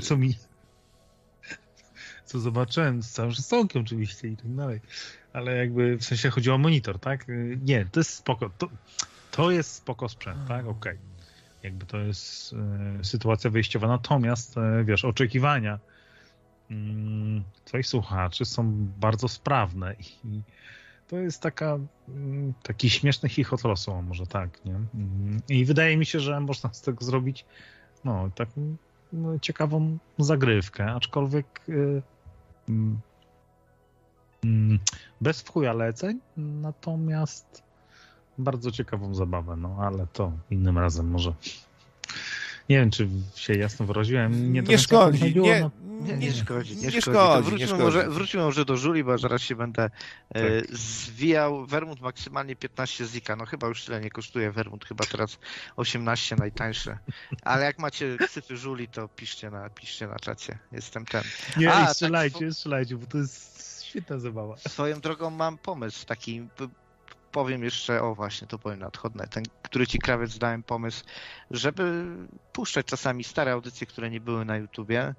co zobaczyłem, z całym szacunkiem oczywiście i tak dalej, ale jakby w sensie chodzi o monitor, tak? Nie, to jest spoko. To jest spoko sprzęt, tak? Okej. Jakby to jest sytuacja wyjściowa. Natomiast, wiesz, oczekiwania twoich słuchaczy są bardzo sprawne i to jest taki śmieszny chichot losu, a może tak, nie? I wydaje mi się, że można z tego zrobić taką ciekawą zagrywkę, aczkolwiek bez wchuja leceń, natomiast bardzo ciekawą zabawę, ale to innym razem może. Nie wiem, czy się jasno wyraziłem. Nie szkodzi. Nie szkodzi. Wróćmy może do Żuli, bo zaraz się będę zwijał. Wermut maksymalnie 15 zika. No chyba już tyle nie kosztuje Wermut. Chyba teraz 18 najtańsze. Ale jak macie ksyfy Żuli, to piszcie na czacie. Jestem ten. Nie, strzelajcie, bo to jest świetna zabawa. Swoją drogą mam pomysł taki... Powiem jeszcze, właśnie, to powiem nadchodne, ten, który ci krawiec dałem pomysł, żeby puszczać czasami stare audycje, które nie były na YouTubie,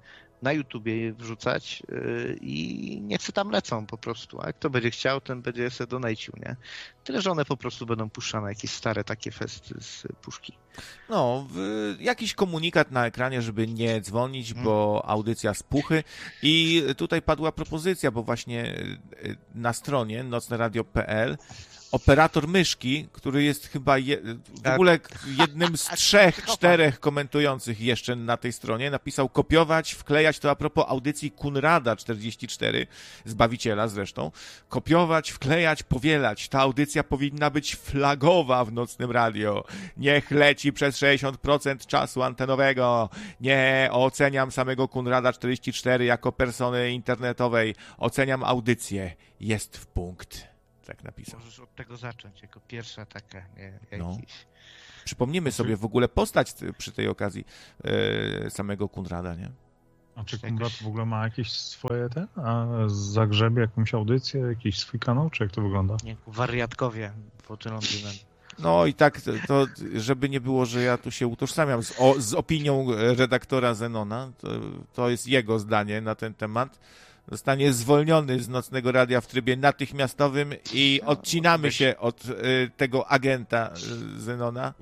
na YouTubie je wrzucać i niech se tam lecą po prostu. A kto będzie chciał, ten będzie se donajcił, nie? Tyle, że one po prostu będą puszczane, jakieś stare takie festy z puszki. No, jakiś komunikat na ekranie, żeby nie dzwonić, bo audycja spuchy. I tutaj padła propozycja, bo właśnie na stronie nocneradio.pl operator myszki, który jest chyba w ogóle jednym z 3-4 komentujących jeszcze na tej stronie, napisał kopiować, wklejać, to a propos audycji Kunrada 44, Zbawiciela zresztą, kopiować, wklejać, powielać. Ta audycja powinna być flagowa w Nocnym Radio. Niech leci przez 60% czasu antenowego. Nie oceniam samego Kunrada 44 jako persony internetowej. Oceniam audycję. Jest w punkt. Tak napisał. Możesz od tego zacząć, jako pierwsza taka, nie, No. jakiś... Przypomnimy sobie w ogóle postać przy tej okazji samego Kunrada, nie? A czy Kunrad w ogóle ma jakieś swoje zagrzebie, jakąś audycję, jakiś swój kanał, czy jak to wygląda? Nie, wariatkowie pod Londynem. No i tak, to żeby nie było, że ja tu się utożsamiam z opinią redaktora Zenona, to jest jego zdanie na ten temat. Zostanie zwolniony z Nocnego Radia w trybie natychmiastowym i odcinamy się od tego agenta Zenona.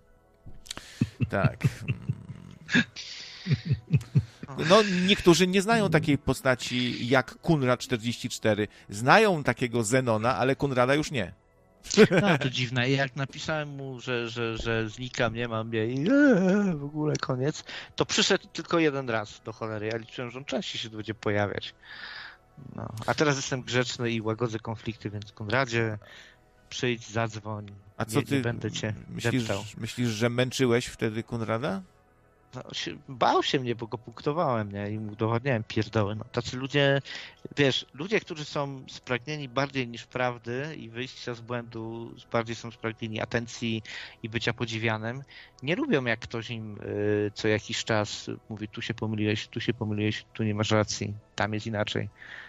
Tak. No, niektórzy nie znają takiej postaci jak Kunrad 44. Znają takiego Zenona, ale Kunrada już nie. No to dziwne. I jak napisałem mu, że znikam, nie mam mnie i w ogóle koniec, to przyszedł tylko jeden raz do cholery. Ja liczyłem, że on częściej się będzie pojawiać. No. A teraz jestem grzeczny i łagodzę konflikty, więc Konradzie, przyjdź, zadzwoń. A co ty nie będę cię deptał. myślisz, że męczyłeś wtedy Konrada? No, bał się mnie, bo go punktowałem, nie? I mu udowadniałem pierdoły. No, tacy ludzie, wiesz, ludzie, którzy są spragnieni bardziej niż prawdy i wyjścia z błędu, bardziej są spragnieni atencji i bycia podziwianym, nie lubią, jak ktoś im co jakiś czas mówi, tu się pomyliłeś, tu nie masz racji, tam jest inaczej.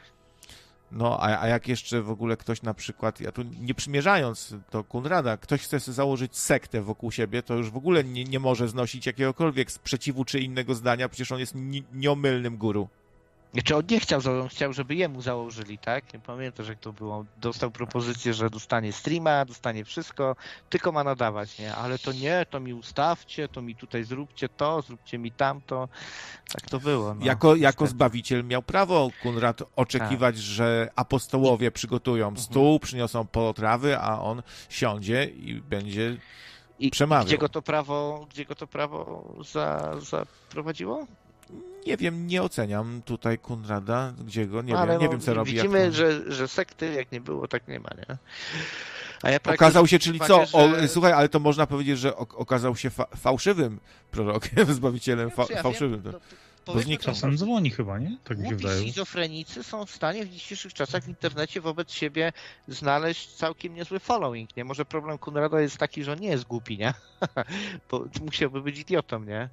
No, a jak jeszcze w ogóle ktoś na przykład, ja tu nie przymierzając do Konrada, ktoś chce sobie założyć sektę wokół siebie, to już w ogóle nie może znosić jakiegokolwiek sprzeciwu czy innego zdania, przecież on jest nieomylnym guru. Znaczy on nie chciał, on chciał, żeby jemu założyli, tak? Nie pamiętasz, jak to było. Dostał propozycję, że dostanie streama, dostanie wszystko, tylko ma nadawać, nie? Ale to nie, to mi ustawcie, to mi tutaj zróbcie to, zróbcie mi tamto. Tak to było. No. Jako Zbawiciel miał prawo Konrad oczekiwać, że apostołowie przygotują stół, przyniosą potrawy, a on siądzie i będzie przemawiał. Gdzie go to prawo zaprowadziło? Nie wiem, nie oceniam tutaj Konrada, gdzie go, nie wiem co robi. Widzimy, że sekty jak nie było, tak nie ma, nie? A ja okazał się, czyli co? Słuchaj, ale to można powiedzieć, że okazał się fałszywym prorokiem, Zbawicielem fałszywym. Bo zniknął. Czasem dzwoni chyba, nie? Tak mi się wydaje. Schizofrenicy są w stanie w dzisiejszych czasach w internecie wobec siebie znaleźć całkiem niezły following, nie? Może problem Konrada jest taki, że on nie jest głupi, nie? Bo musiałby być idiotą, nie?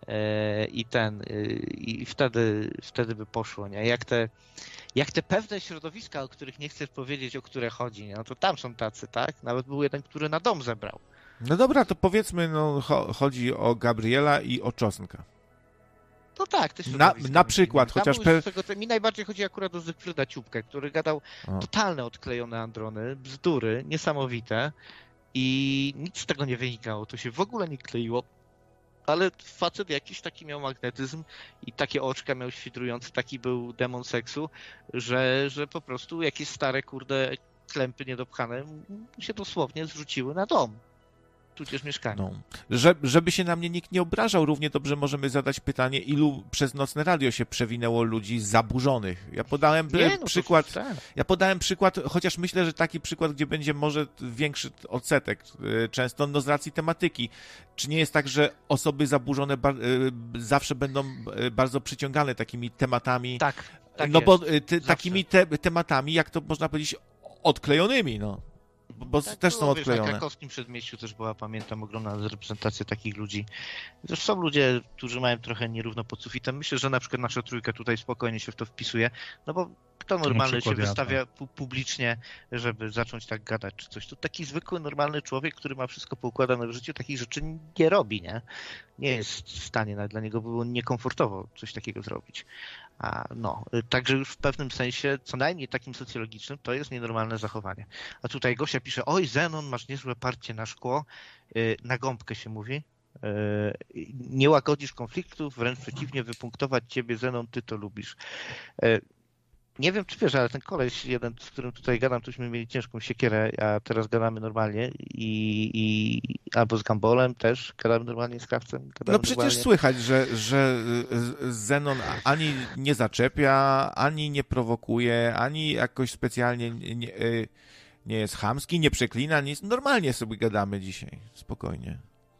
I wtedy by poszło, nie? Jak te pewne środowiska, o których nie chcesz powiedzieć, o które chodzi, nie? No to tam są tacy, tak? Nawet był jeden, który na dom zebrał. No dobra, to powiedzmy, chodzi o Gabriela i o Czosnka. No tak, też na przykład, chociaż... Mi najbardziej chodzi akurat o Zygfryda Ciupkę, który gadał totalne odklejone androny, bzdury, niesamowite i nic z tego nie wynikało, to się w ogóle nie kleiło, ale facet jakiś taki miał magnetyzm i takie oczka miał świdrujące, taki był demon seksu, że po prostu jakieś stare, klempy niedopchane się dosłownie zrzuciły na dom. Tudzież mieszkanie. No. Żeby się na mnie nikt nie obrażał, równie dobrze możemy zadać pytanie, ilu przez Nocne Radio się przewinęło ludzi zaburzonych. Ja podałem przykład, chociaż myślę, że taki przykład, gdzie będzie może większy odsetek często, z racji tematyki. Czy nie jest tak, że osoby zaburzone zawsze będą bardzo przyciągane takimi tematami? Tak no bo takimi tematami, jak to można powiedzieć, odklejonymi, no. bo Tak też są było, wiesz, na odklejone. Krakowskim Przedmieściu też była, pamiętam, ogromna reprezentacja takich ludzi. Zresztą są ludzie, którzy mają trochę nierówno pod sufitem. Myślę, że na przykład nasza trójka tutaj spokojnie się w to wpisuje, no bo kto normalny się wystawia publicznie, żeby zacząć tak gadać czy coś. To taki zwykły, normalny człowiek, który ma wszystko poukładane w życiu, takich rzeczy nie robi, nie? Nie jest w stanie, nawet dla niego było niekomfortowo coś takiego zrobić. Także już w pewnym sensie, co najmniej takim socjologicznym, to jest nienormalne zachowanie. A tutaj Gosia pisze, oj Zenon, masz niezłe parcie na szkło, na gąbkę się mówi, nie łagodzisz konfliktów, wręcz przeciwnie, wypunktować ciebie Zenon, ty to lubisz. Nie wiem, czy wiesz, ale ten koleś jeden, z którym tutaj gadam, tośmy mieli ciężką siekierę, a teraz gadamy normalnie albo z Gambolem też, gadamy normalnie z Krawcem. No przecież normalnie. Słychać, że Zenon ani nie zaczepia, ani nie prowokuje, ani jakoś specjalnie nie jest chamski, nie przeklina, nic. Normalnie sobie gadamy dzisiaj, spokojnie.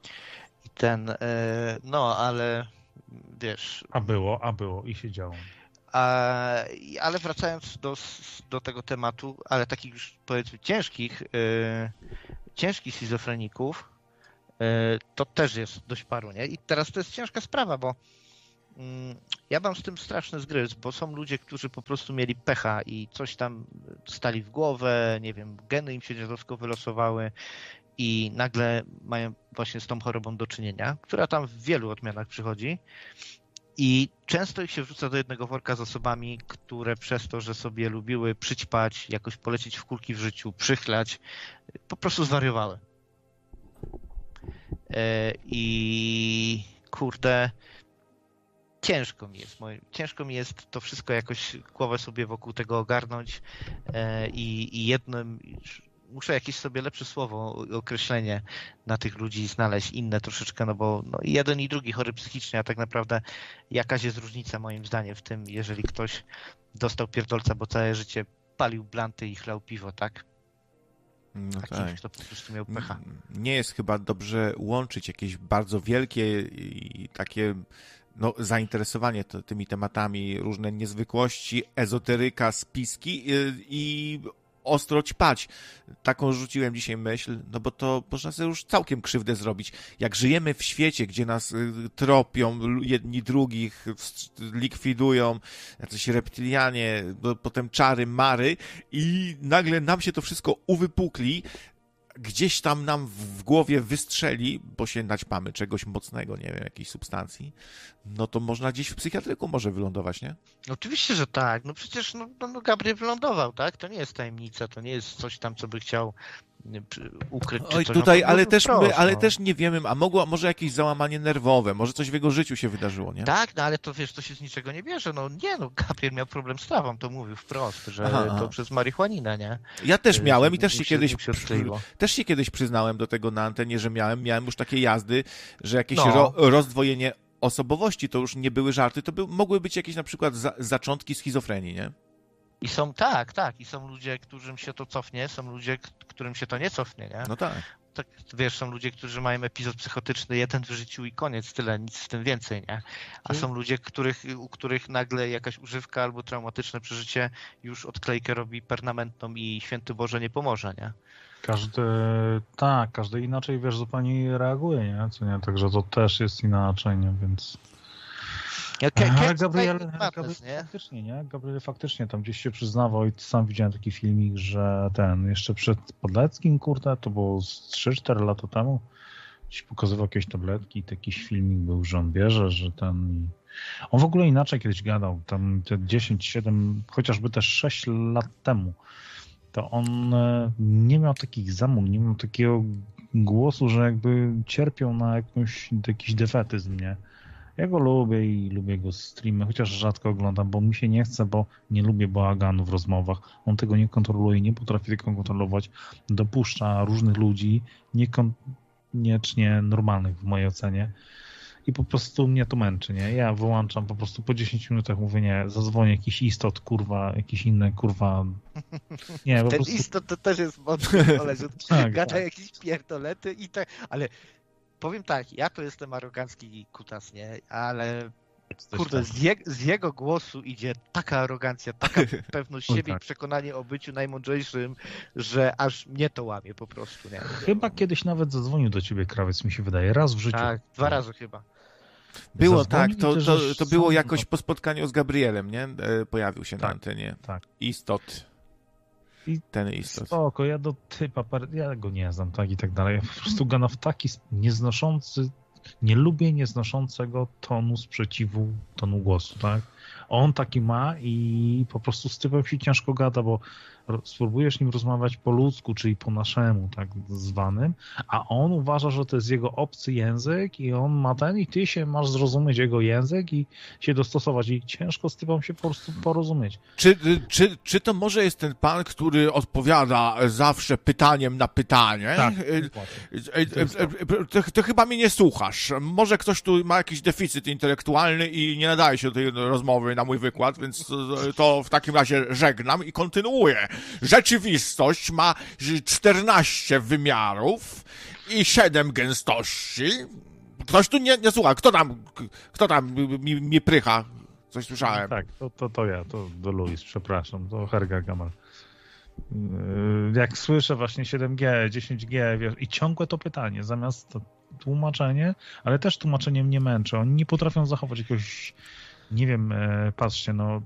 Ale wiesz... A było i się działo. Ale wracając do tego tematu, ale takich już powiedzmy ciężkich schizofreników, to też jest dość paru, nie? I teraz to jest ciężka sprawa, bo ja mam z tym straszny zgryz, bo są ludzie, którzy po prostu mieli pecha i coś tam stali w głowę, nie wiem, geny im się dziadowsko wylosowały i nagle mają właśnie z tą chorobą do czynienia, która tam w wielu odmianach przychodzi. I często ich się wrzuca do jednego worka z osobami, które przez to, że sobie lubiły przyćpać, jakoś polecieć w kulki w życiu, przychlać, po prostu zwariowały. I kurde, ciężko mi jest to wszystko jakoś głowę sobie wokół tego ogarnąć i jednym... Muszę jakieś sobie lepsze słowo, określenie na tych ludzi znaleźć, inne troszeczkę, no bo jeden i drugi chory psychicznie, a tak naprawdę jakaś jest różnica moim zdaniem w tym, jeżeli ktoś dostał pierdolca, bo całe życie palił blanty i chlał piwo, tak? No a kimś, kto po prostu miał pecha. Nie jest chyba dobrze łączyć jakieś bardzo wielkie i takie zainteresowanie tymi tematami, różne niezwykłości, ezoteryka, spiski i ostro ćpać. Taką rzuciłem dzisiaj myśl, no bo to można sobie już całkiem krzywdę zrobić. Jak żyjemy w świecie, gdzie nas tropią, jedni drugich likwidują, jacyś reptilianie, potem czary, mary i nagle nam się to wszystko uwypukli, gdzieś tam nam w głowie wystrzeli, bo się naćpamy czegoś mocnego, nie wiem, jakiejś substancji, no to można gdzieś w psychiatryku może wylądować, nie? Oczywiście, że tak. No przecież Gabriel wylądował, tak? To nie jest tajemnica, to nie jest coś tam, co by chciał ukryć. Oj, coś. tutaj, ale też nie wiemy, może jakieś załamanie nerwowe, może coś w jego życiu się wydarzyło, nie? Tak, ale to wiesz, to się z niczego nie bierze. Gabriel miał problem z trawą, to mówił wprost, że to przez marihuaninę, nie? Ja też miałem i też się kiedyś przyznałem do tego na antenie, że miałem już takie jazdy, że jakieś rozdwojenie osobowości to już nie były żarty, to mogły być jakieś na przykład zaczątki schizofrenii, nie? I są, i są ludzie, którym się to cofnie, są ludzie, którym się to nie cofnie, nie? No tak. Tak, wiesz, są ludzie, którzy mają epizod psychotyczny jeden w życiu i koniec, tyle, nic z tym więcej, nie? A są ludzie, u których nagle jakaś używka albo traumatyczne przeżycie już odklejkę robi permanentną i święty Boże nie pomoże, nie? Każdy inaczej, wiesz, zupełnie reaguje, nie? Co nie? Także to też jest inaczej, nie? Więc... Gabriel faktycznie tam gdzieś się przyznawał i sam widziałem taki filmik, że jeszcze przed Podleckim, kurde, to było z 3-4 lata temu, gdzieś pokazywał jakieś tabletki i taki filmik był, że on bierze, że on w ogóle inaczej kiedyś gadał, tam te 10-7, chociażby też 6 lat temu, to on nie miał takich zamów, nie miał takiego głosu, że jakby cierpiał na jakiś defetyzm, nie? Ja go lubię i lubię go streamy, chociaż rzadko oglądam, bo mi się nie chce, bo nie lubię bałaganu w rozmowach. On tego nie kontroluje, nie potrafi tego kontrolować. Dopuszcza różnych ludzi, niekoniecznie normalnych w mojej ocenie. I po prostu mnie to męczy, nie? Ja wyłączam po prostu po 10 minutach, mówię, nie, zadzwonię jakiś istot, kurwa, jakiś inny, kurwa. Nie, po prostu... istot to też jest mocny koleś, gada jakieś pierdolety i tak, ale powiem tak, ja to jestem arogancki kutas, nie? Ale Kurde, z jego głosu idzie taka arogancja, taka pewność siebie i przekonanie o byciu najmądrzejszym, że aż mnie to łamie po prostu, nie? Chyba kiedyś nawet zadzwonił do ciebie krawiec, mi się wydaje, raz w życiu. Tak, 2 razy chyba. Było tak, to było jakoś po spotkaniu z Gabrielem, nie? Pojawił się na antenie. Tak. Istot. Ten Istot. Spoko, ja do typa, ja go nie znam, tak i tak dalej. Po prostu gada w taki nieznoszący, nie lubię nieznoszącego tonu sprzeciwu, tonu głosu, tak? On taki ma i po prostu z typem się ciężko gada, bo spróbujesz nim rozmawiać po ludzku, czyli po naszemu, tak zwanym, a on uważa, że to jest jego obcy język i on ma ten i ty się masz zrozumieć jego język i się dostosować i ciężko z typem się po prostu porozumieć. Czy to może jest ten pan, który odpowiada zawsze pytaniem na pytanie? Tak. To chyba mnie nie słuchasz. Może ktoś tu ma jakiś deficyt intelektualny i nie nadaje się do tej rozmowy na mój wykład, więc to w takim razie żegnam i kontynuuję. Rzeczywistość ma 14 wymiarów i 7 gęstości. Ktoś tu nie słucha. Kto tam mi prycha? Coś słyszałem. Tak, to ja, to do Luis, przepraszam, to Herga Gamal. Jak słyszę właśnie 7G, 10G, wiesz, i ciągłe to pytanie, zamiast to tłumaczenie, ale też tłumaczenie mnie męczy. Oni nie potrafią zachować jakiegoś, nie wiem, patrzcie, no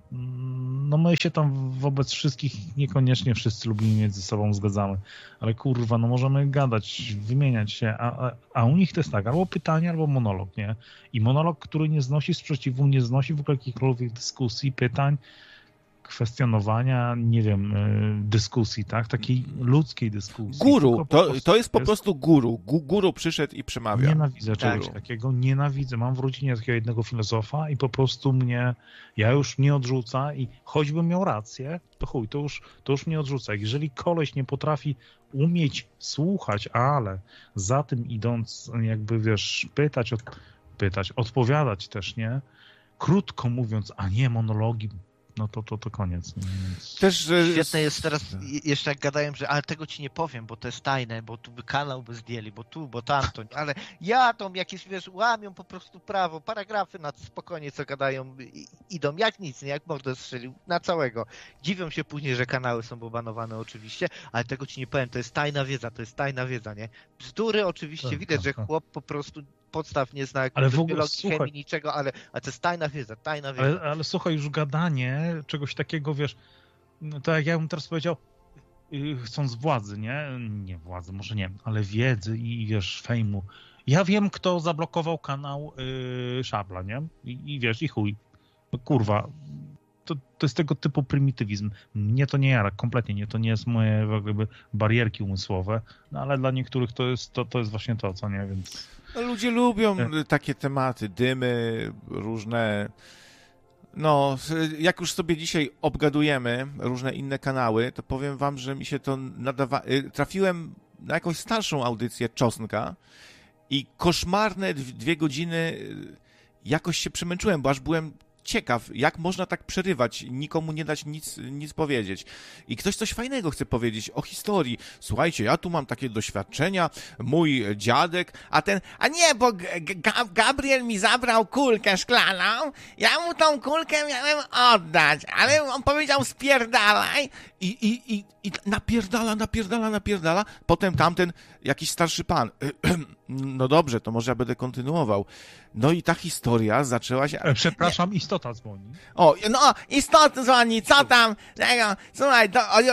my się tam wobec wszystkich niekoniecznie wszyscy lubimy między sobą zgadzamy, ale kurwa, no możemy gadać, wymieniać się, a u nich to jest tak, albo pytanie, albo monolog, nie? I monolog, który nie znosi sprzeciwu, nie znosi w ogóle jakichkolwiek dyskusji, pytań, kwestionowania, nie wiem, dyskusji, tak? Takiej ludzkiej dyskusji. Guru, to jest po prostu guru. Guru przyszedł i przemawia. Nienawidzę czegoś takiego, nienawidzę. Mam w rodzinie takiego jednego filozofa i po prostu ja już mnie odrzuca i choćbym miał rację, to chuj, to już mnie odrzuca. Jeżeli koleś nie potrafi umieć słuchać, ale za tym idąc, jakby wiesz, pytać, odpowiadać też, nie? Krótko mówiąc, a nie monologi, no to koniec. Też świetne jest teraz, jeszcze jak gadają, że ale tego ci nie powiem, bo to jest tajne, bo tu by kanał by zdjęli, bo tu, bo tamto, ale jakieś, wiesz, łamią po prostu prawo, paragrafy na spokojnie, co gadają, idą jak nic, nie, jak mordę strzelił, na całego. Dziwią się później, że kanały są banowane oczywiście, ale tego ci nie powiem, to jest tajna wiedza, nie? Bzdury oczywiście, tak, widać, że chłop po prostu podstaw nie zna, ale w ogóle, chemii, niczego, ale to jest tajna wiedza. Ale słuchaj, już gadanie czegoś takiego, wiesz, no to jak ja bym teraz powiedział, chcąc władzy, nie władzy, może nie, ale wiedzy i wiesz, fejmu. Ja wiem, kto zablokował kanał Szabla, nie? I wiesz, i chuj. No, kurwa, to jest tego typu prymitywizm. Mnie to nie jara, kompletnie nie, to nie jest moje jakby barierki umysłowe, no ale dla niektórych to jest właśnie to, co nie, więc... Ludzie lubią takie tematy, dymy, różne... No, jak już sobie dzisiaj obgadujemy różne inne kanały, to powiem wam, że mi się to trafiłem na jakąś starszą audycję Czosnka i koszmarne 2 godziny jakoś się przemęczyłem, bo aż byłem ciekaw, jak można tak przerywać, nikomu nie dać nic powiedzieć. I ktoś coś fajnego chce powiedzieć o historii. Słuchajcie, ja tu mam takie doświadczenia, mój dziadek, a nie, bo Gabriel mi zabrał kulkę szklaną, ja mu tą kulkę miałem oddać, ale on powiedział spierdalaj i napierdala, potem tamten jakiś starszy pan. No dobrze, to może ja będę kontynuował. No i ta historia zaczęła się... Przepraszam, Istota dzwoni. Istota dzwoni, co tam? Słuchaj,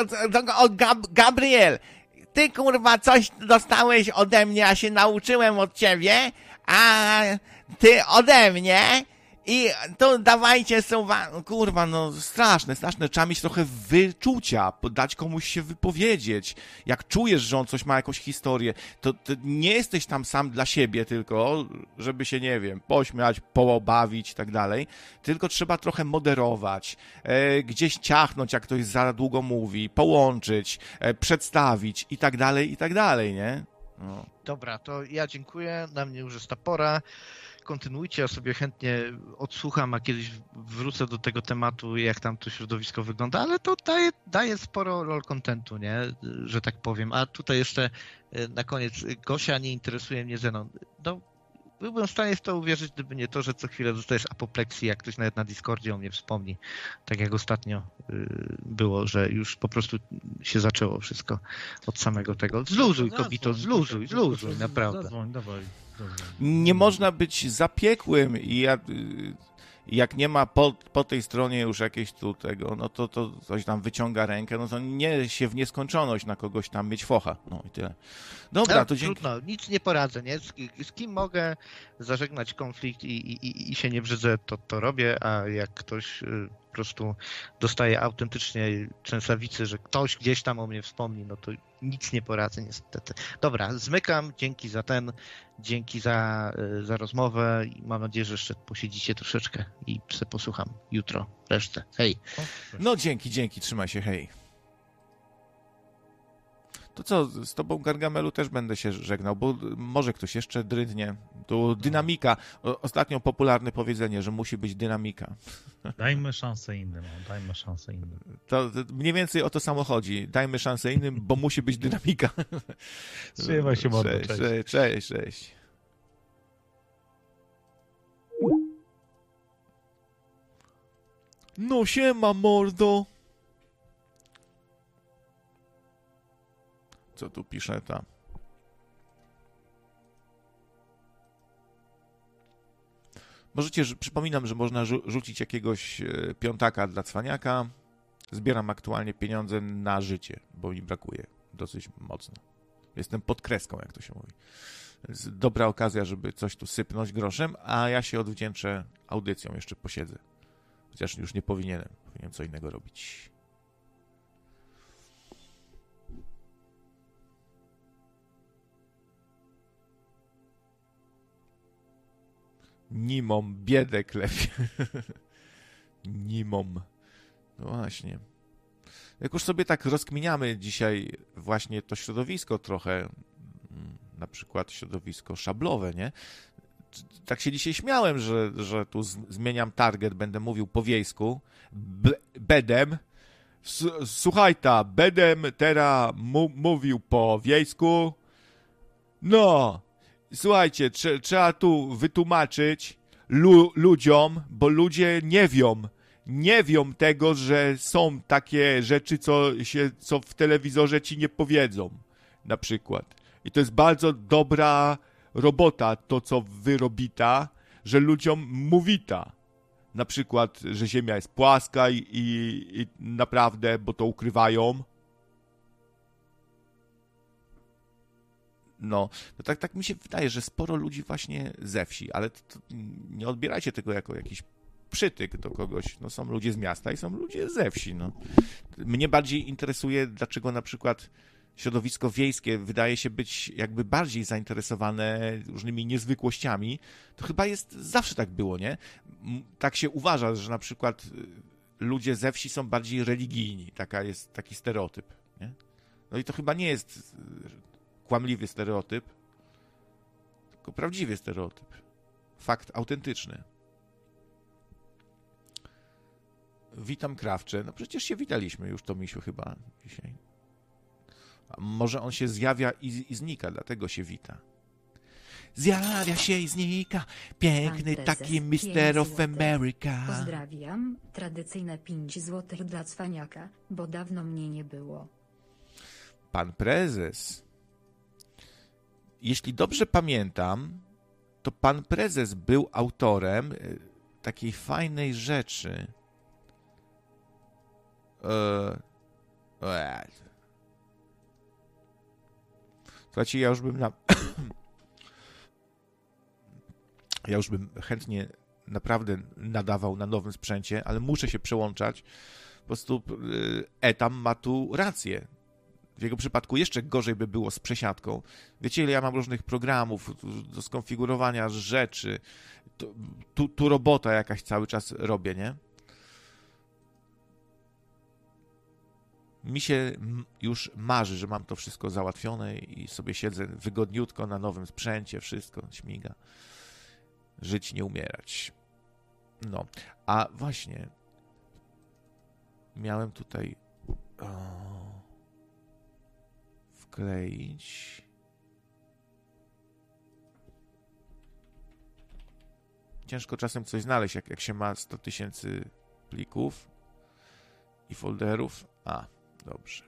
Gabriel, ty kurwa coś dostałeś ode mnie, a się nauczyłem od ciebie, a ty ode mnie... I to dawajcie kurwa, no straszne, trzeba mieć trochę wyczucia, dać komuś się wypowiedzieć. Jak czujesz, że on coś ma, jakąś historię, to nie jesteś tam sam dla siebie tylko, żeby się, nie wiem, pośmiać, pobawić i tak dalej, tylko trzeba trochę moderować, gdzieś ciachnąć, jak ktoś za długo mówi, połączyć, przedstawić i tak dalej, nie? No. Dobra, to ja dziękuję, na mnie już jest ta pora. Kontynuujcie, ja sobie chętnie odsłucham, a kiedyś wrócę do tego tematu, jak tam to środowisko wygląda, ale to daje sporo lol contentu, nie, że tak powiem. A tutaj jeszcze na koniec, Gosia, nie interesuje mnie Zenon. No, byłbym w stanie w to uwierzyć, gdyby nie to, że co chwilę dostajesz apopleksji, jak ktoś nawet na Discordzie o mnie wspomni. Tak jak ostatnio było, że już po prostu się zaczęło wszystko od samego tego. Zluzuj, kobito, zluzuj, naprawdę. Zadzwoń, dawaj. Nie można być zapiekłym i jak nie ma po tej stronie już jakieś tu tego, no to coś tam wyciąga rękę, no to nie się w nieskończoność na kogoś tam mieć focha. No i tyle. Dobra, No, to dzięki. trudno, nic nie poradzę, nie? Z kim mogę zażegnać konflikt i się nie brzydzę, to robię, a jak ktoś po prostu dostaje autentycznie trzęsawicy, że ktoś gdzieś tam o mnie wspomni, no to nic nie poradzę niestety. Dobra, zmykam, dzięki za rozmowę i mam nadzieję, że jeszcze posiedzicie troszeczkę i posłucham jutro resztę. Hej. No dzięki, trzymaj się, hej. To co, z tobą, Gargamelu, też będę się żegnał, bo może ktoś jeszcze drydnie. Tu dynamika. Ostatnio popularne powiedzenie, że musi być dynamika. Dajmy szansę innym. To mniej więcej o to samo chodzi. Dajmy szansę innym, bo musi być dynamika. Trzymaj się, mordo. Cześć. No siema, mordo. Co tu pisze ta? Przypominam, że można rzucić jakiegoś piątaka dla cwaniaka. Zbieram aktualnie pieniądze na życie, bo mi brakuje dosyć mocno. Jestem pod kreską, jak to się mówi. Jest dobra okazja, żeby coś tu sypnąć groszem, a ja się odwdzięczę audycją, jeszcze posiedzę. Chociaż już nie powinienem. Powinienem co innego robić. Nimom, biedę klepie. Nimom. No właśnie. Jak już sobie tak rozkminiamy dzisiaj właśnie to środowisko trochę, na przykład środowisko szablowe, nie? Tak się dzisiaj śmiałem, że tu zmieniam target, będę mówił po wiejsku. Bedem. Słuchaj ta, Bedem teraz mówił po wiejsku. No, słuchajcie, trzeba tu wytłumaczyć ludziom, bo ludzie nie wią tego, że są takie rzeczy, co w telewizorze ci nie powiedzą, na przykład. I to jest bardzo dobra robota, to co wy robita, że ludziom mówita. Na przykład, że Ziemia jest płaska i naprawdę, bo to ukrywają. No, to tak mi się wydaje, że sporo ludzi właśnie ze wsi, ale to nie odbierajcie tego jako jakiś przytyk do kogoś. No, są ludzie z miasta i są ludzie ze wsi. No. Mnie bardziej interesuje, dlaczego na przykład środowisko wiejskie wydaje się być jakby bardziej zainteresowane różnymi niezwykłościami. To chyba zawsze tak było, nie? Tak się uważa, że na przykład ludzie ze wsi są bardziej religijni. Taki stereotyp, nie? No i to chyba nie jest kłamliwy stereotyp, tylko prawdziwy stereotyp. Fakt autentyczny. Witam, Krawcze. No przecież się witaliśmy już, to misiu chyba dzisiaj. A może on się zjawia i znika, dlatego się wita. Zjawia się i znika, piękny taki Mister of America. Pozdrawiam, tradycyjne 5 złotych dla cwaniaka, bo dawno mnie nie było. Pan prezes. Jeśli dobrze pamiętam, to pan prezes był autorem takiej fajnej rzeczy. Słuchajcie, ja już bym chętnie naprawdę nadawał na nowym sprzęcie, ale muszę się przełączać. Po prostu Etam ma tu rację. W jego przypadku jeszcze gorzej by było z przesiadką. Wiecie, ile ja mam różnych programów do skonfigurowania rzeczy. Tu robota jakaś cały czas robię, nie? Mi się już marzy, że mam to wszystko załatwione i sobie siedzę wygodniutko na nowym sprzęcie, wszystko śmiga. Żyć, nie umierać. No, a właśnie miałem tutaj wkleić ciężko czasem coś znaleźć, jak się ma 100 000 plików i folderów. A, dobrze.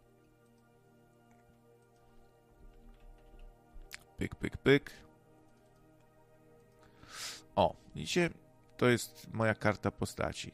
Pyk, pyk, pyk. O, widzicie? To jest moja karta postaci.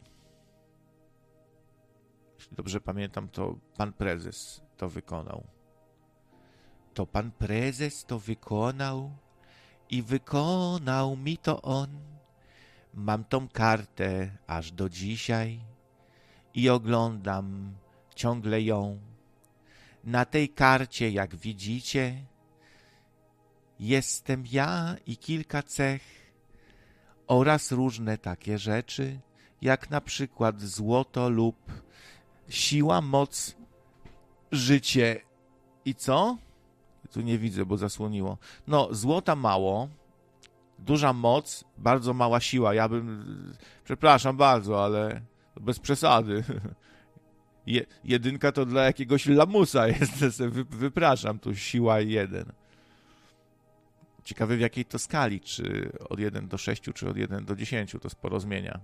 Jeśli dobrze pamiętam, to pan prezes to wykonał. To pan prezes to wykonał i wykonał mi to on. Mam tą kartę aż do dzisiaj i oglądam ciągle ją. Na tej karcie, jak widzicie, jestem ja i kilka cech oraz różne takie rzeczy, jak na przykład złoto lub siła, moc, życie i co? Tu nie widzę, bo zasłoniło. No, złota mało, duża moc, bardzo mała siła. Ja bym, przepraszam bardzo, ale bez przesady. Jedynka to dla jakiegoś lamusa jest, wypraszam, tu siła 1. Ciekawe w jakiej to skali, czy od 1 do 6, czy od 1 do 10, to sporo zmienia.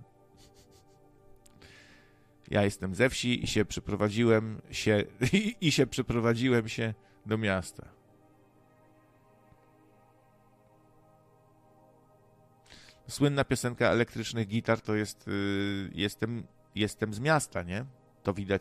Ja jestem ze wsi i się przeprowadziłem się do miasta. Słynna piosenka elektrycznych gitar to jest jestem z miasta, nie? To widać